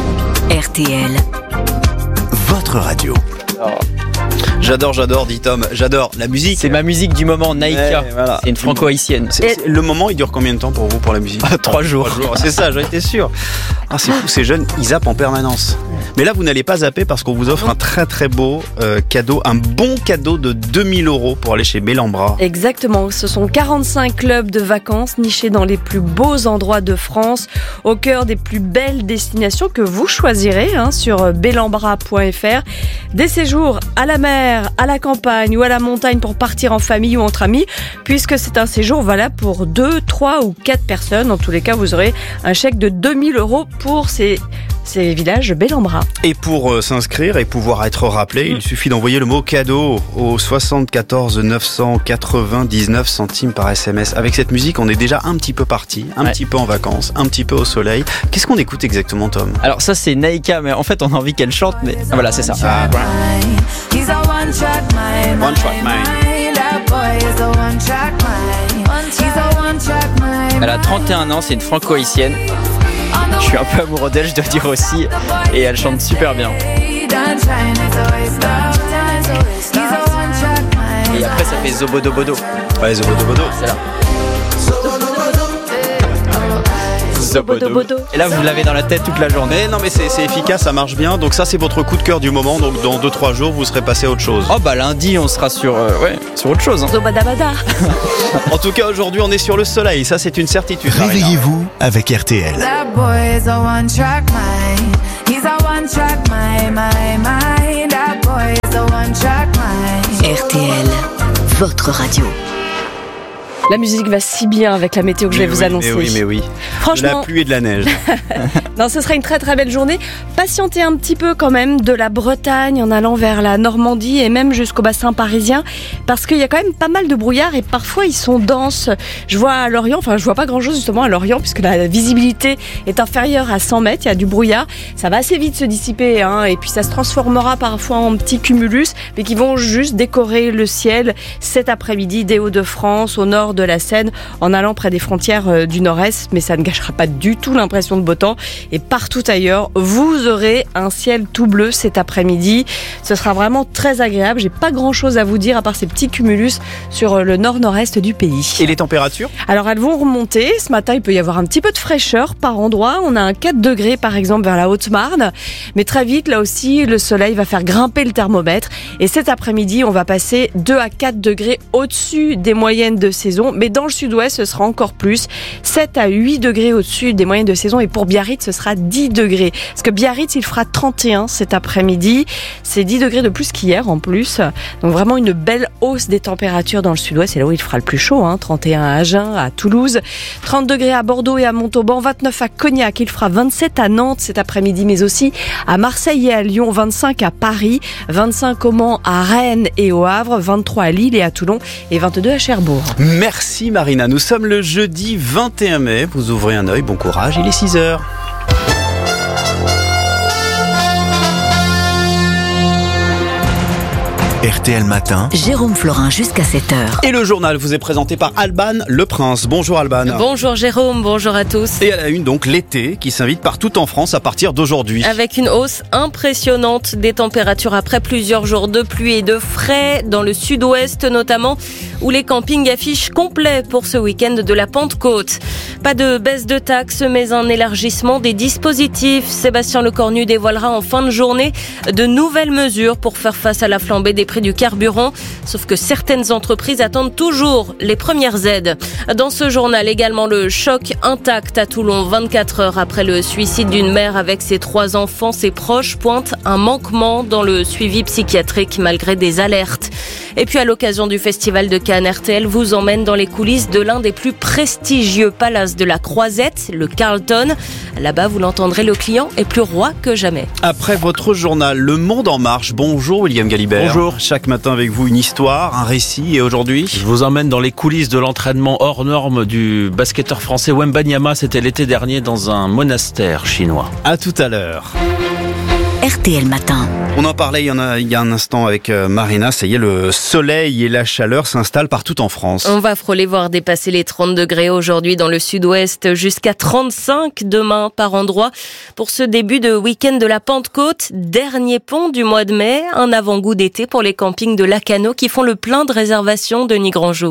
RTL. Votre radio. J'adore, dit Tom. J'adore la musique. C'est ma musique du moment, Naïka. Voilà. C'est une franco-haïtienne. Le moment, il dure combien de temps pour vous pour la musique ? 3 jours. 3 jours, c'est ça, j'en étais sûr. Ah, c'est fou, ces jeunes, ils zappent en permanence. Mais là, vous n'allez pas zapper parce qu'on vous offre un très très beau cadeau, un bon cadeau de 2000 € pour aller chez Bellambra. Exactement, ce sont 45 clubs de vacances nichés dans les plus beaux endroits de France, au cœur des plus belles destinations que vous choisirez sur bellambra.fr. Des séjours à la mer, à la campagne ou à la montagne pour partir en famille ou entre amis, puisque c'est un séjour valable pour 2, 3 ou 4 personnes. En tous les cas, vous aurez un chèque de 2000 € pour ces villages Bellambra. Et pour s'inscrire et pouvoir être rappelé, il suffit d'envoyer le mot cadeau au 74 999 centimes par SMS. Avec cette musique, on est déjà un petit peu parti, un petit peu en vacances, un petit peu au soleil. Qu'est-ce qu'on écoute exactement, Tom ? Alors ça c'est Naïka, mais en fait on a envie qu'elle chante, mais voilà, c'est ça. One track mind. Elle a 31 ans, c'est une franco-haïtienne. Je suis un peu amoureux d'elle, je dois dire aussi, et elle chante super bien. Et après ça fait Zobodobodo. Ouais, Zobodobodo, c'est là. Zobodobodo. Et là vous l'avez dans la tête toute la journée. Non mais c'est efficace, ça marche bien. Donc ça c'est votre coup de cœur du moment. Donc dans 2-3 jours vous serez passé à autre chose. Oh bah lundi on sera sur autre chose. Zobadabada. En tout cas aujourd'hui on est sur le soleil, ça c'est une certitude. Réveillez-vous avec RTL. RTL, votre radio. La musique va si bien avec la météo que je vais vous annoncer. Mais oui. Franchement, de la pluie et de la neige. Non, ce sera une très très belle journée. Patientez un petit peu quand même de la Bretagne en allant vers la Normandie et même jusqu'au bassin parisien, parce qu'il y a quand même pas mal de brouillard et parfois ils sont denses. Je vois à Lorient, je vois pas grand chose justement à Lorient puisque la visibilité est inférieure à 100 mètres, il y a du brouillard. Ça va assez vite se dissiper et puis ça se transformera parfois en petits cumulus, mais qui vont juste décorer le ciel cet après-midi des Hauts-de-France, au nord de la Seine, en allant près des frontières du Nord-Est, mais ça ne gâchera pas du tout l'impression de beau temps. Et partout ailleurs, vous aurez un ciel tout bleu cet après-midi. Ce sera vraiment très agréable. J'ai pas grand-chose à vous dire à part ces petits cumulus sur le nord-nord-est du pays. Et les températures ? Alors elles vont remonter. Ce matin, il peut y avoir un petit peu de fraîcheur par endroit. On a un 4 degrés par exemple vers la Haute-Marne. Mais très vite, là aussi, le soleil va faire grimper le thermomètre. Et cet après-midi, on va passer 2 à 4 degrés au-dessus des moyennes de saison. Mais dans le sud-ouest, ce sera encore plus. 7 à 8 degrés au-dessus des moyennes de saison. Et pour Biarritz, ce sera 10 degrés. Parce que Biarritz, il fera 31 cet après-midi. C'est 10 degrés de plus qu'hier en plus. Donc vraiment une belle hausse des températures dans le sud-ouest. C'est là où il fera le plus chaud. 31 à Agen, à Toulouse. 30 degrés à Bordeaux et à Montauban. 29 à Cognac. Il fera 27 à Nantes cet après-midi. Mais aussi à Marseille et à Lyon. 25 à Paris. 25 au Mans, à Rennes et au Havre. 23 à Lille et à Toulon. Et 22 à Cherbourg. Merci Marina. Nous sommes le jeudi 21 mai. Vous ouvrez un œil. Bon courage. Il est 6h. RTL Matin. Jérôme Florin jusqu'à 7h. Et le journal vous est présenté par Alban Le Prince. Bonjour Alban. Bonjour Jérôme, bonjour à tous. Et à la une donc l'été qui s'invite partout en France à partir d'aujourd'hui. Avec une hausse impressionnante des températures après plusieurs jours de pluie et de frais dans le sud-ouest notamment, où les campings affichent complet pour ce week-end de la Pentecôte. Pas de baisse de taxes mais un élargissement des dispositifs. Sébastien Lecornu dévoilera en fin de journée de nouvelles mesures pour faire face à la flambée des prix du carburant, sauf que certaines entreprises attendent toujours les premières aides. Dans ce journal également, le choc intact à Toulon, 24 heures après le suicide d'une mère avec ses 3 enfants. Ses proches pointent un manquement dans le suivi psychiatrique malgré des alertes. Et puis à l'occasion du festival de Cannes, RTL vous emmène dans les coulisses de l'un des plus prestigieux palaces de la Croisette, le Carlton. Là-bas, vous l'entendrez, le client est plus roi que jamais. Après votre journal, Le Monde en marche. Bonjour William Galibert. Bonjour. Chaque matin avec vous une histoire, un récit, et aujourd'hui je vous emmène dans les coulisses de l'entraînement hors norme du basketteur français Wembanyama. C'était l'été dernier dans un monastère chinois. À tout à l'heure. RTL Matin. On en parlait il y a un instant avec Marina. Ça y est, le soleil et la chaleur s'installent partout en France. On va frôler, voire dépasser les 30 degrés aujourd'hui dans le sud-ouest, jusqu'à 35 demain par endroit. Pour ce début de week-end de la Pentecôte, dernier pont du mois de mai, un avant-goût d'été pour les campings de Lacanau qui font le plein de réservations. Denis Grandjou.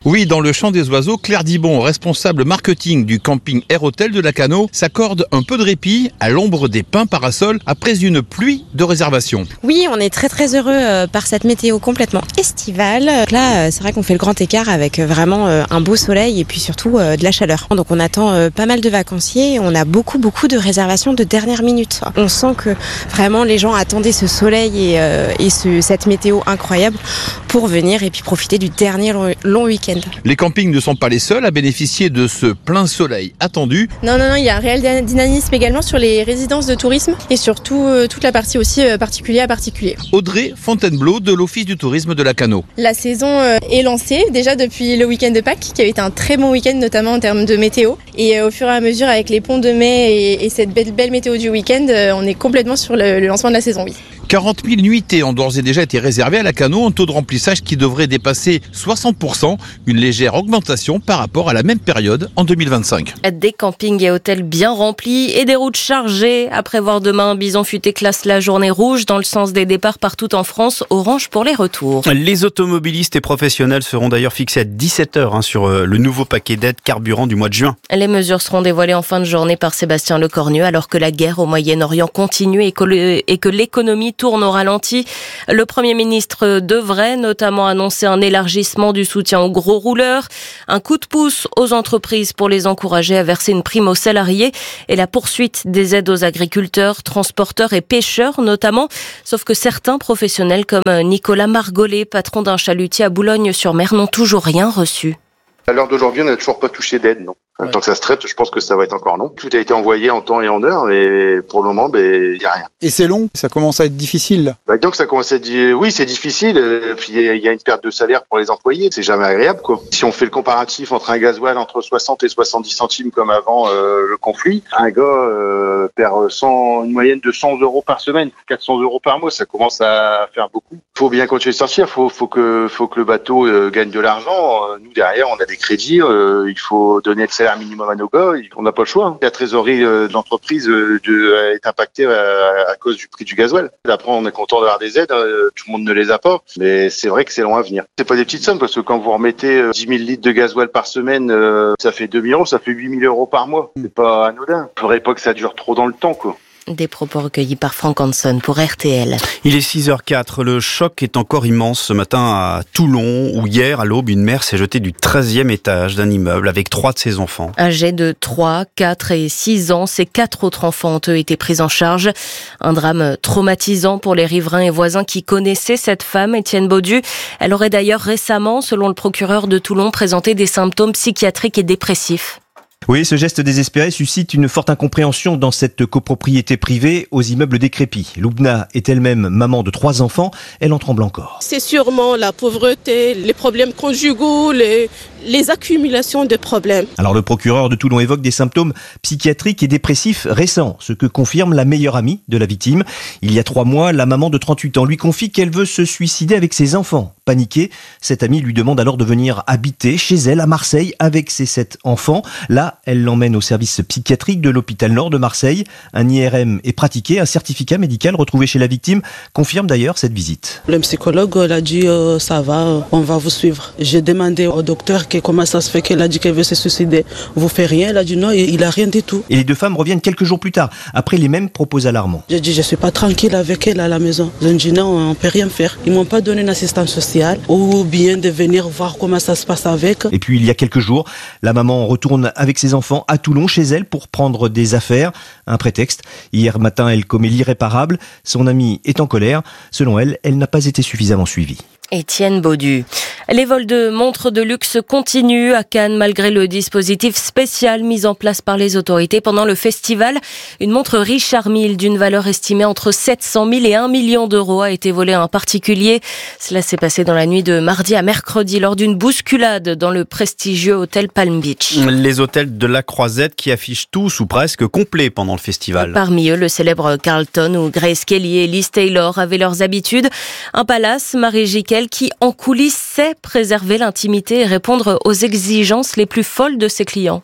Oui, dans le Chant des Oiseaux, Claire Dibon, responsable marketing du camping Air Hotel de Lacanau, s'accorde un peu de répit à l'ombre des pins parasols après une pluie de réservations. Oui, on est très heureux par cette météo complètement estivale. Là, c'est vrai qu'on fait le grand écart avec vraiment un beau soleil et puis surtout de la chaleur. Donc on attend pas mal de vacanciers. On a beaucoup de réservations de dernière minute. On sent que vraiment les gens attendaient ce soleil et cette météo incroyable pour venir et puis profiter du dernier long week-end. Les campings ne sont pas les seuls à bénéficier de ce plein soleil attendu. Non, il y a un réel dynamisme également sur les résidences de tourisme et surtout toute la partie aussi particulier à particulier. Audrey Fontainebleau de l'Office du tourisme de Lacanau. La saison est lancée déjà depuis le week-end de Pâques qui avait été un très bon week-end notamment en termes de météo. Et au fur et à mesure avec les ponts de mai et cette belle météo du week-end, on est complètement sur le lancement de la saison, oui. 40 000 nuitées ont d'ores et déjà été réservées à Lacanau, un taux de remplissage qui devrait dépasser 60%, une légère augmentation par rapport à la même période en 2025. Des campings et hôtels bien remplis et des routes chargées. À prévoir demain, Bison Futé classe la journée rouge dans le sens des départs partout en France, orange pour les retours. Les automobilistes et professionnels seront d'ailleurs fixés à 17h sur le nouveau paquet d'aides carburant du mois de juin. Les mesures seront dévoilées en fin de journée par Sébastien Lecornu alors que la guerre au Moyen-Orient continue et que l'économie tourne au ralenti. Le Premier ministre devrait notamment annoncer un élargissement du soutien aux gros rouleurs, un coup de pouce aux entreprises pour les encourager à verser une prime aux salariés et la poursuite des aides aux agriculteurs, transporteurs et pêcheurs notamment. Sauf que certains professionnels comme Nicolas Margollet, patron d'un chalutier à Boulogne-sur-Mer, n'ont toujours rien reçu. À l'heure d'aujourd'hui, on n'a toujours pas touché d'aide, non. Ouais. Tant que ça se traite, je pense que ça va être encore long. Tout a été envoyé en temps et en heure, mais pour le moment, il n'y a rien. Et c'est long, ça commence à être difficile. Donc ça commence à être, oui, c'est difficile. Puis il y a une perte de salaire pour les employés. C'est jamais agréable, quoi. Si on fait le comparatif entre un gasoil entre 60 et 70 centimes comme avant le conflit, un gars perd une moyenne de 100 euros par semaine, 400 euros par mois. Ça commence à faire beaucoup. Faut bien continuer de sortir. Faut que le bateau gagne de l'argent. Nous derrière, on a des crédits. Il faut donner le salaire minimum à nos gars, on n'a pas le choix. La trésorerie de l'entreprise est impactée à cause du prix du gasoil. Après, on est content d'avoir des aides, tout le monde ne les a pas, mais c'est vrai que c'est long à venir. C'est pas des petites sommes, parce que quand vous remettez 10 000 litres de gasoil par semaine, ça fait 2 000 euros, ça fait 8 000 euros par mois. C'est pas anodin. Il faudrait pas que ça dure trop dans le temps, quoi. Des propos recueillis par Franck Hanson pour RTL. Il est 6h04. Le choc est encore immense ce matin à Toulon, où hier, à l'aube, une mère s'est jetée du 13e étage d'un immeuble avec 3 de ses enfants. Âgés de 3, 4 et 6 ans, ces 4 autres enfants ont été pris en charge. Un drame traumatisant pour les riverains et voisins qui connaissaient cette femme, Étienne Baudu. Elle aurait d'ailleurs récemment, selon le procureur de Toulon, présenté des symptômes psychiatriques et dépressifs. Oui, ce geste désespéré suscite une forte incompréhension dans cette copropriété privée aux immeubles décrépits. Loubna est elle-même maman de 3 enfants, elle en tremble encore. C'est sûrement la pauvreté, les problèmes conjugaux, les accumulations de problèmes. Alors le procureur de Toulon évoque des symptômes psychiatriques et dépressifs récents, ce que confirme la meilleure amie de la victime. Il y a 3 mois, la maman de 38 ans lui confie qu'elle veut se suicider avec ses enfants. Paniquée, cette amie lui demande alors de venir habiter chez elle à Marseille avec ses 7 enfants. Là, elle l'emmène au service psychiatrique de l'hôpital Nord de Marseille. Un IRM est pratiqué, un certificat médical retrouvé chez la victime confirme d'ailleurs cette visite. Le psychologue a dit ça va, on va vous suivre. J'ai demandé au docteur comment ça se fait qu'elle a dit qu'elle veut se suicider. Vous faites rien? Elle a dit non, il a rien du tout. Et les 2 femmes reviennent quelques jours plus tard, après les mêmes propos alarmants. J'ai dit je suis pas tranquille avec elle à la maison. Ils ont dit non, on peut rien faire. Ils m'ont pas donné une assistance sociale ou bien de venir voir comment ça se passe avec. Et puis il y a quelques jours, la maman retourne avec ses enfants à Toulon chez elle pour prendre des affaires. Un prétexte. Hier matin, elle commet l'irréparable. Son amie est en colère. Selon elle, elle n'a pas été suffisamment suivie. Étienne Baudu. Les vols de montres de luxe continuent à Cannes malgré le dispositif spécial mis en place par les autorités pendant le festival. Une montre Richard Mille d'une valeur estimée entre 700 000 et 1 million d'euros a été volée à un particulier. Cela s'est passé dans la nuit de mardi à mercredi lors d'une bousculade dans le prestigieux hôtel Palm Beach. Les hôtels de la Croisette qui affichent tous ou presque complets pendant le festival. Parmi eux, le célèbre Carlton où Grace Kelly et Liz Taylor avaient leurs habitudes. Un palace, Marie Jiquel, qui en coulisses sait préserver l'intimité et répondre aux exigences les plus folles de ses clients.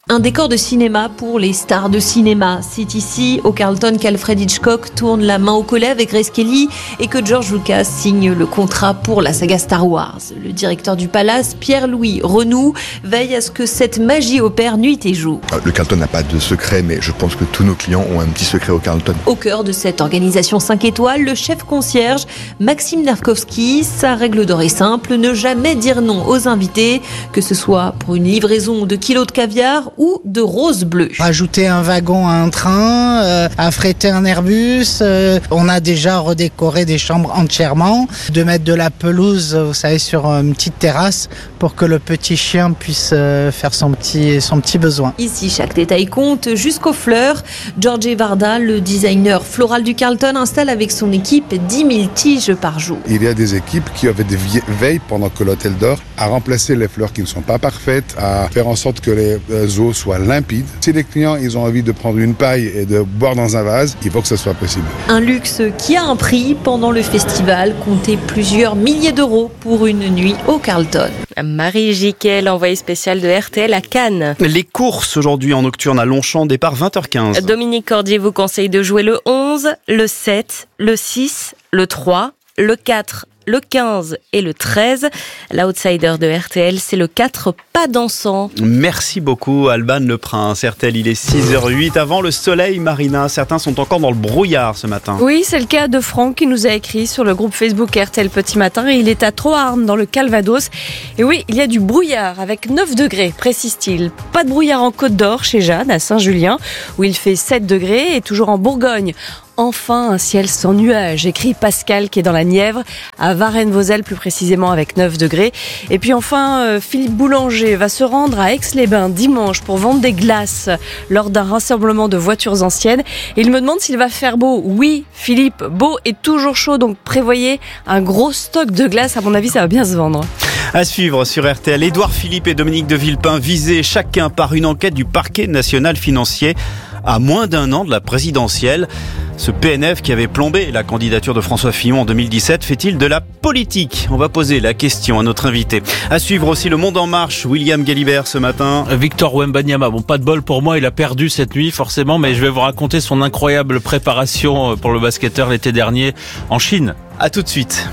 Un décor de cinéma pour les stars de cinéma. C'est ici, au Carlton, qu'Alfred Hitchcock tourne la main au collet avec Grace Kelly et que George Lucas signe le contrat pour la saga Star Wars. Le directeur du palace, Pierre-Louis Renoux, veille à ce que cette magie opère nuit et jour. Le Carlton n'a pas de secret, mais je pense que tous nos clients ont un petit secret au Carlton. Au cœur de cette organisation 5 étoiles, le chef concierge, Maxime Nerkovski. Sa règle d'or est simple, ne jamais dire non aux invités, que ce soit pour une livraison de kilos de caviar ou de roses bleues. Rajouter un wagon à un train, affréter un Airbus, on a déjà redécoré des chambres entièrement, de mettre de la pelouse, vous savez, sur une petite terrasse pour que le petit chien puisse faire son petit besoin. Ici, chaque détail compte, jusqu'aux fleurs. George Varda, le designer floral du Carlton, installe avec son équipe 10 000 tiges par jour. Il y a des équipes qui avaient des veilles pendant que l'hôtel dort à remplacer les fleurs qui ne sont pas parfaites, à faire en sorte que les eaux soient limpides. Si les clients ils ont envie de prendre une paille et de boire dans un vase, il faut que ce soit possible. Un luxe qui a un prix. Pendant le festival, comptez plusieurs milliers d'euros pour une nuit au Carlton. Marie Jiquel, envoyée spéciale de RTL à Cannes. Les courses aujourd'hui en nocturne à Longchamp, départ 20h15. Dominique Cordier vous conseille de jouer le 11, le 7, le 6, le 3, le 4, le 15 et le 13. L'outsider de RTL, c'est le 4, pas dansant. Merci beaucoup Alban Le Prince. RTL, il est 6h08. Avant le soleil, Marina, certains sont encore dans le brouillard ce matin. Oui, c'est le cas de Franck qui nous a écrit sur le groupe Facebook RTL Petit Matin. Et il est à Troarn, dans le Calvados. Et oui, il y a du brouillard avec 9 degrés, précise-t-il. Pas de brouillard en Côte d'Or chez Jeanne, à Saint-Julien, où il fait 7 degrés. Et toujours en Bourgogne. Enfin, un ciel sans nuages, écrit Pascal qui est dans la Nièvre, à Varennes-Vauzelles plus précisément avec 9 degrés. Et puis enfin, Philippe Boulanger va se rendre à Aix-les-Bains dimanche pour vendre des glaces lors d'un rassemblement de voitures anciennes. Et il me demande s'il va faire beau. Oui, Philippe, beau et toujours chaud, donc prévoyez un gros stock de glaces. À mon avis, ça va bien se vendre. À suivre sur RTL, Édouard Philippe et Dominique de Villepin visés chacun par une enquête du parquet national financier à moins d'un an de la présidentielle. Ce PNF qui avait plombé la candidature de François Fillon en 2017 fait-il de la politique ? On va poser la question à notre invité. À suivre aussi le Monde en marche, William Galibert ce matin. Victor Wembanyama, bon pas de bol pour moi, il a perdu cette nuit forcément, mais je vais vous raconter son incroyable préparation pour le basketteur l'été dernier en Chine. À tout de suite.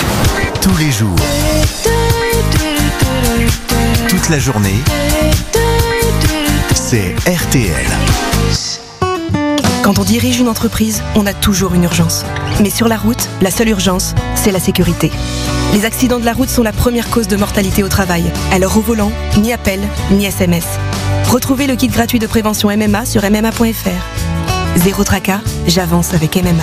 Tous les jours, toute la journée, c'est RTL. Quand on dirige une entreprise, on a toujours une urgence. Mais sur la route, la seule urgence, c'est la sécurité. Les accidents de la route sont la première cause de mortalité au travail. Alors au volant, ni appel, ni SMS. Retrouvez le kit gratuit de prévention MMA sur MMA.fr. Zéro tracas, j'avance avec MMA.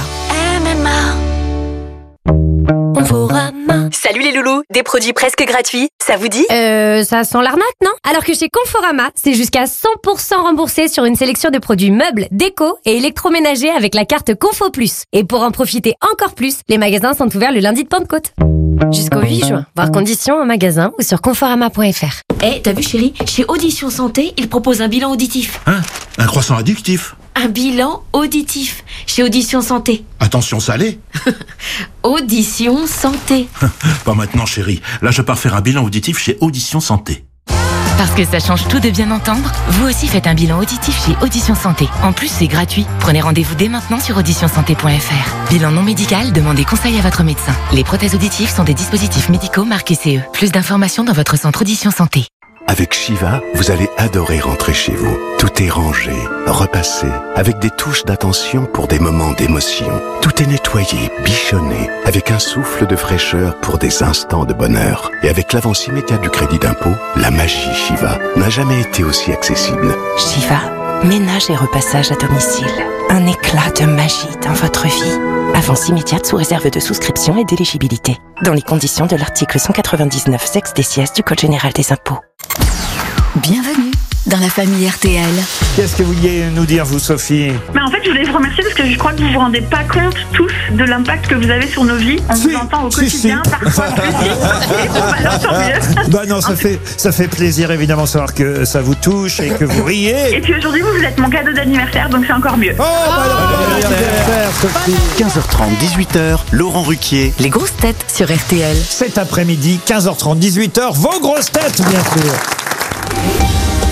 Conforama. Salut les loulous, des produits presque gratuits, ça vous dit ? Ça sent l'arnaque, non ? Alors que chez Conforama, c'est jusqu'à 100% remboursé sur une sélection de produits meubles, déco et électroménagers avec la carte Confo Plus. Et pour en profiter encore plus, les magasins sont ouverts le lundi de Pentecôte. Jusqu'au 8 juin. Voir conditions en magasin ou sur conforama.fr. T'as vu chérie ? Chez Audition Santé, ils proposent un bilan auditif. Hein ? Un croissant addictif ? Un bilan auditif chez Audition Santé. Attention salé. Audition Santé. Pas maintenant chérie. Là je pars faire un bilan auditif chez Audition Santé. Parce que ça change tout de bien entendre, vous aussi faites un bilan auditif chez Audition Santé. En plus, c'est gratuit. Prenez rendez-vous dès maintenant sur auditionsanté.fr. Bilan non médical, demandez conseil à votre médecin. Les prothèses auditives sont des dispositifs médicaux marqués CE. Plus d'informations dans votre centre Audition Santé. Avec Shiva, vous allez adorer rentrer chez vous. Tout est rangé, repassé, avec des touches d'attention pour des moments d'émotion. Tout est nettoyé, bichonné, avec un souffle de fraîcheur pour des instants de bonheur. Et avec l'avance immédiate du crédit d'impôt, la magie Shiva n'a jamais été aussi accessible. Shiva, ménage et repassage à domicile. Un éclat de magie dans votre vie. Avance immédiate sous réserve de souscription et d'éligibilité. Dans les conditions de l'article 199 sexe des sièges du Code général des impôts. Bienvenue dans la famille RTL. Qu'est-ce que vous vouliez nous dire, vous, Sophie ? Mais en fait, je voulais vous remercier parce que je crois que vous vous rendez pas compte tous de l'impact que vous avez sur nos vies. On vous entend au quotidien, parfois en plus. Alors, tant mieux. Bah non, ça fait plaisir évidemment de savoir que ça vous touche et que vous riez. Et puis aujourd'hui, vous êtes mon cadeau d'anniversaire, donc c'est encore mieux. Anniversaire, Sophie. 15h30, 18h, Laurent Ruquier. Les grosses têtes sur RTL. Cet après-midi, 15h30, 18h, vos grosses têtes, bien sûr.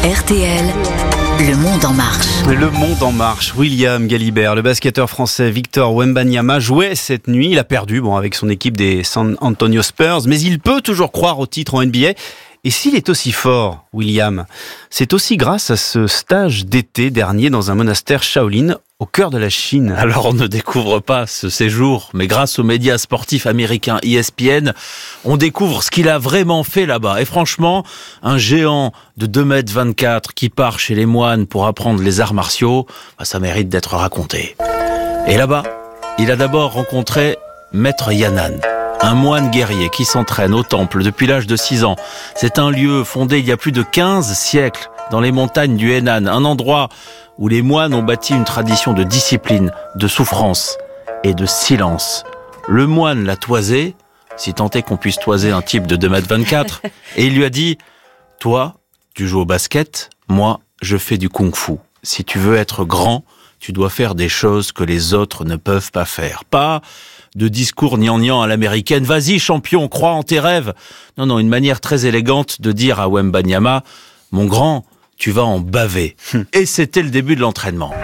RTL, Le Monde en Marche. Le Monde en Marche. William Galibert, le basketteur français Victor Wembanyama jouait cette nuit. Il a perdu avec son équipe des San Antonio Spurs, mais il peut toujours croire au titre en NBA. Et s'il est aussi fort, William, c'est aussi grâce à ce stage d'été dernier dans un monastère Shaolin au cœur de la Chine. Alors on ne découvre pas ce séjour, mais grâce aux médias sportifs américains ESPN, on découvre ce qu'il a vraiment fait là-bas. Et franchement, un géant de 2,24 m qui part chez les moines pour apprendre les arts martiaux, ça mérite d'être raconté. Et là-bas, il a d'abord rencontré Maître Yan'an, un moine guerrier qui s'entraîne au temple depuis l'âge de 6 ans. C'est un lieu fondé il y a plus de 15 siècles dans les montagnes du Henan, un endroit où les moines ont bâti une tradition de discipline, de souffrance et de silence. Le moine l'a toisé, si tant est qu'on puisse toiser un type de 2,24 m, et il lui a dit « Toi, tu joues au basket, moi, je fais du kung-fu. Si tu veux être grand, tu dois faire des choses que les autres ne peuvent pas faire. » Pas de discours gnangnan à l'américaine. « Vas-y, champion, crois en tes rêves. » Non, une manière très élégante de dire à Wembanyama « Mon grand, tu vas en baver. » Et c'était le début de l'entraînement.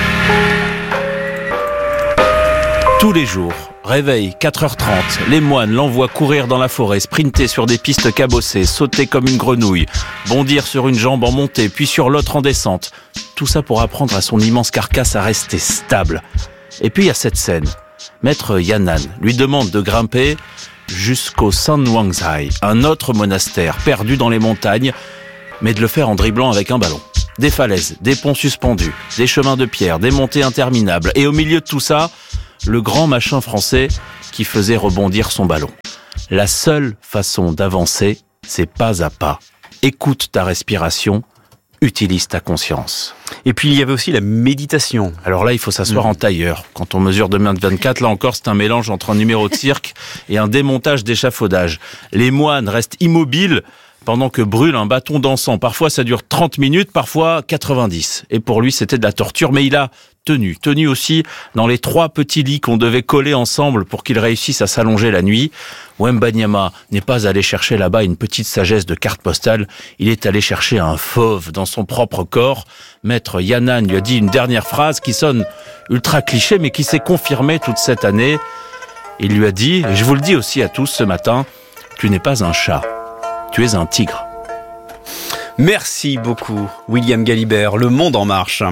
Tous les jours, réveil, 4h30, les moines l'envoient courir dans la forêt, sprinter sur des pistes cabossées, sauter comme une grenouille, bondir sur une jambe en montée, puis sur l'autre en descente. Tout ça pour apprendre à son immense carcasse à rester stable. Et puis il y a cette scène. Maître Yan'an lui demande de grimper jusqu'au Sanwangzai, un autre monastère perdu dans les montagnes, mais de le faire en dribblant avec un ballon. Des falaises, des ponts suspendus, des chemins de pierre, des montées interminables. Et au milieu de tout ça, le grand machin français qui faisait rebondir son ballon. La seule façon d'avancer, c'est pas à pas. Écoute ta respiration, utilise ta conscience. Et puis il y avait aussi la méditation. Alors là, il faut s'asseoir en tailleur. Quand on mesure 2,24 m, là encore, c'est un mélange entre un numéro de cirque et un démontage d'échafaudage. Les moines restent immobiles pendant que brûle un bâton d'encens. Parfois, ça dure 30 minutes, parfois 90. Et pour lui, c'était de la torture. Mais il a tenu aussi dans les 3 petits lits qu'on devait coller ensemble pour qu'il réussisse à s'allonger la nuit. Wembanyama n'est pas allé chercher là-bas une petite sagesse de carte postale. Il est allé chercher un fauve dans son propre corps. Maître Yan'an lui a dit une dernière phrase qui sonne ultra cliché, mais qui s'est confirmée toute cette année. Il lui a dit, et je vous le dis aussi à tous ce matin, tu n'es pas un chat. Tu es un tigre. Merci beaucoup, William Galibert. Le Monde en Marche.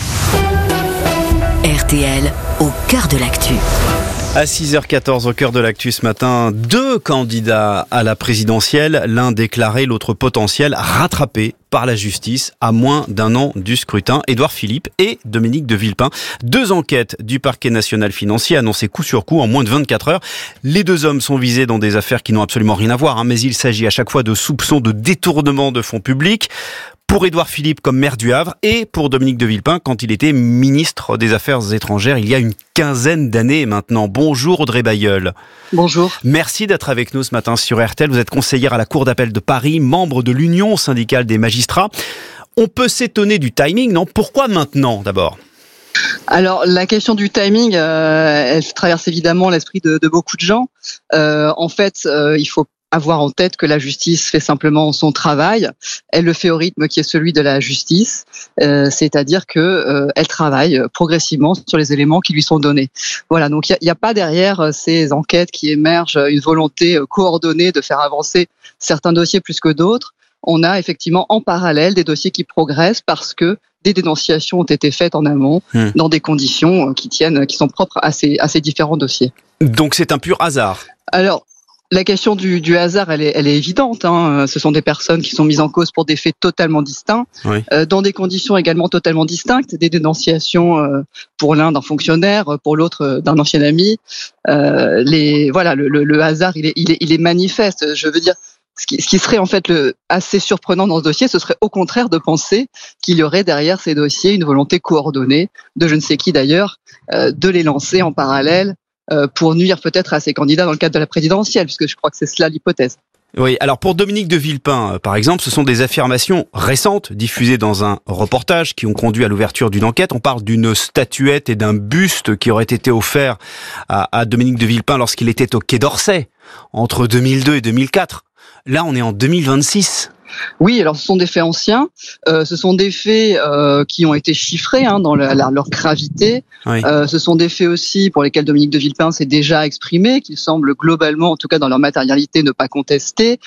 RTL, au cœur de l'actu. À 6h14, au cœur de l'actu ce matin, 2 candidats à la présidentielle, l'un déclaré, l'autre potentiel, rattrapé par la justice à moins d'un an du scrutin. Édouard Philippe et Dominique de Villepin. 2 enquêtes du parquet national financier annoncées coup sur coup en moins de 24 heures. Les 2 hommes sont visés dans des affaires qui n'ont absolument rien à voir, mais il s'agit à chaque fois de soupçons de détournement de fonds publics. Pour Édouard Philippe comme maire du Havre et pour Dominique de Villepin quand il était ministre des Affaires étrangères il y a une quinzaine d'années maintenant. Bonjour Audrey Bailleul. Bonjour. Merci d'être avec nous ce matin sur RTL. Vous êtes conseillère à la Cour d'appel de Paris, membre de l'Union syndicale des magistrats. On peut s'étonner du timing, non ? Pourquoi maintenant d'abord ? Alors la question du timing, elle traverse évidemment l'esprit de beaucoup de gens. En fait, il faut avoir en tête que la justice fait simplement son travail. Elle le fait au rythme qui est celui de la justice, c'est-à-dire que elle travaille progressivement sur les éléments qui lui sont donnés. Voilà, donc il n'y a pas derrière ces enquêtes qui émergent une volonté coordonnée de faire avancer certains dossiers plus que d'autres. On a effectivement en parallèle des dossiers qui progressent parce que des dénonciations ont été faites en amont dans des conditions qui sont propres à ces différents dossiers. Donc c'est un pur hasard. Alors, la question du hasard, elle est évidente. Ce sont des personnes qui sont mises en cause pour des faits totalement distincts, oui. Dans des conditions également totalement distinctes, des dénonciations pour l'un d'un fonctionnaire, pour l'autre d'un ancien ami. Le hasard, il est manifeste. Je veux dire, ce qui serait en fait assez surprenant dans ce dossier, ce serait au contraire de penser qu'il y aurait derrière ces dossiers une volonté coordonnée de je ne sais qui d'ailleurs, de les lancer en parallèle. Pour nuire peut-être à ces candidats dans le cadre de la présidentielle, puisque je crois que c'est cela l'hypothèse. Oui, alors pour Dominique de Villepin, par exemple, ce sont des affirmations récentes, diffusées dans un reportage, qui ont conduit à l'ouverture d'une enquête. On parle d'une statuette et d'un buste qui aurait été offert à Dominique de Villepin lorsqu'il était au Quai d'Orsay, entre 2002 et 2004. Là, on est en 2026. Oui, alors ce sont des faits anciens, ce sont des faits qui ont été chiffrés dans leur gravité. Oui. Ce sont des faits aussi pour lesquels Dominique de Villepin s'est déjà exprimé, qu'il semble globalement, en tout cas dans leur matérialité, ne pas contester.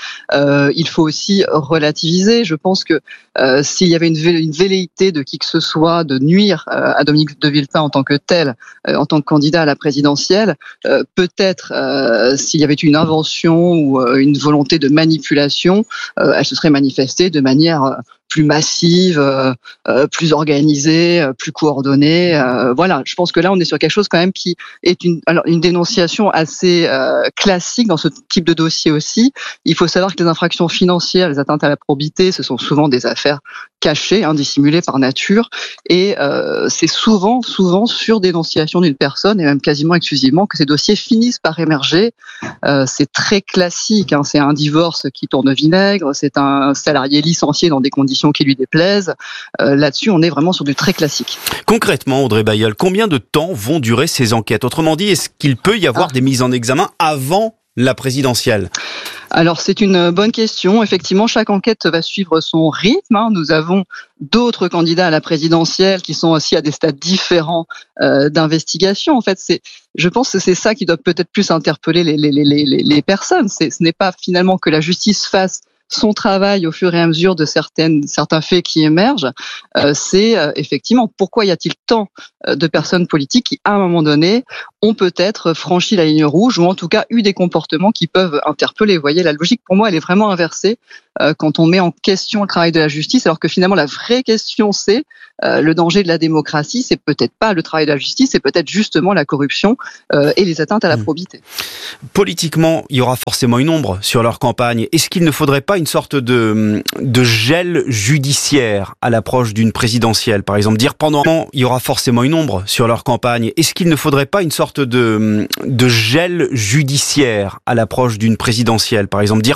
Il faut aussi relativiser. Je pense que s'il y avait une velléité de qui que ce soit de nuire à Dominique de Villepin en tant que tel, en tant que candidat à la présidentielle, peut-être s'il y avait une invention ou une volonté de manipulation, elle se serait manifestée de manière plus massive, plus organisée, plus coordonnée. Voilà, je pense que là, on est sur quelque chose quand même qui est une dénonciation assez classique dans ce type de dossier aussi. Il faut savoir que les infractions financières, les atteintes à la probité, ce sont souvent des affaires cachées, dissimulées par nature, et c'est souvent sur dénonciation d'une personne, et même quasiment exclusivement, que ces dossiers finissent par émerger. C'est très classique, c'est un divorce qui tourne au vinaigre, c'est un salarié licencié dans des conditions qui lui déplaisent. Là-dessus, on est vraiment sur du très classique. Concrètement, Audrey Bailleul, combien de temps vont durer ces enquêtes ? Autrement dit, est-ce qu'il peut y avoir des mises en examen avant la présidentielle ? Alors c'est une bonne question. Effectivement, chaque enquête va suivre son rythme. Nous avons d'autres candidats à la présidentielle qui sont aussi à des stades différents d'investigation. En fait, je pense que c'est ça qui doit peut-être plus interpeller les personnes. Ce n'est pas finalement que la justice fasse son travail au fur et à mesure de certains faits qui émergent, c'est effectivement pourquoi y a-t-il tant de personnes politiques qui, à un moment donné, ont peut-être franchi la ligne rouge ou en tout cas eu des comportements qui peuvent interpeller. Vous voyez, la logique pour moi, elle est vraiment inversée quand on met en question le travail de la justice, alors que finalement la vraie question c'est le danger de la démocratie, c'est peut-être pas le travail de la justice, c'est peut-être justement la corruption et les atteintes à la probité. Politiquement, il y aura forcément une ombre sur leur campagne. Est-ce qu'il ne faudrait pas une sorte de gel judiciaire à l'approche d'une présidentielle, par exemple, dire pendant il y aura forcément une ombre sur leur campagne. Est-ce qu'il ne faudrait pas une sorte de gel judiciaire à l'approche d'une présidentielle, par exemple, dire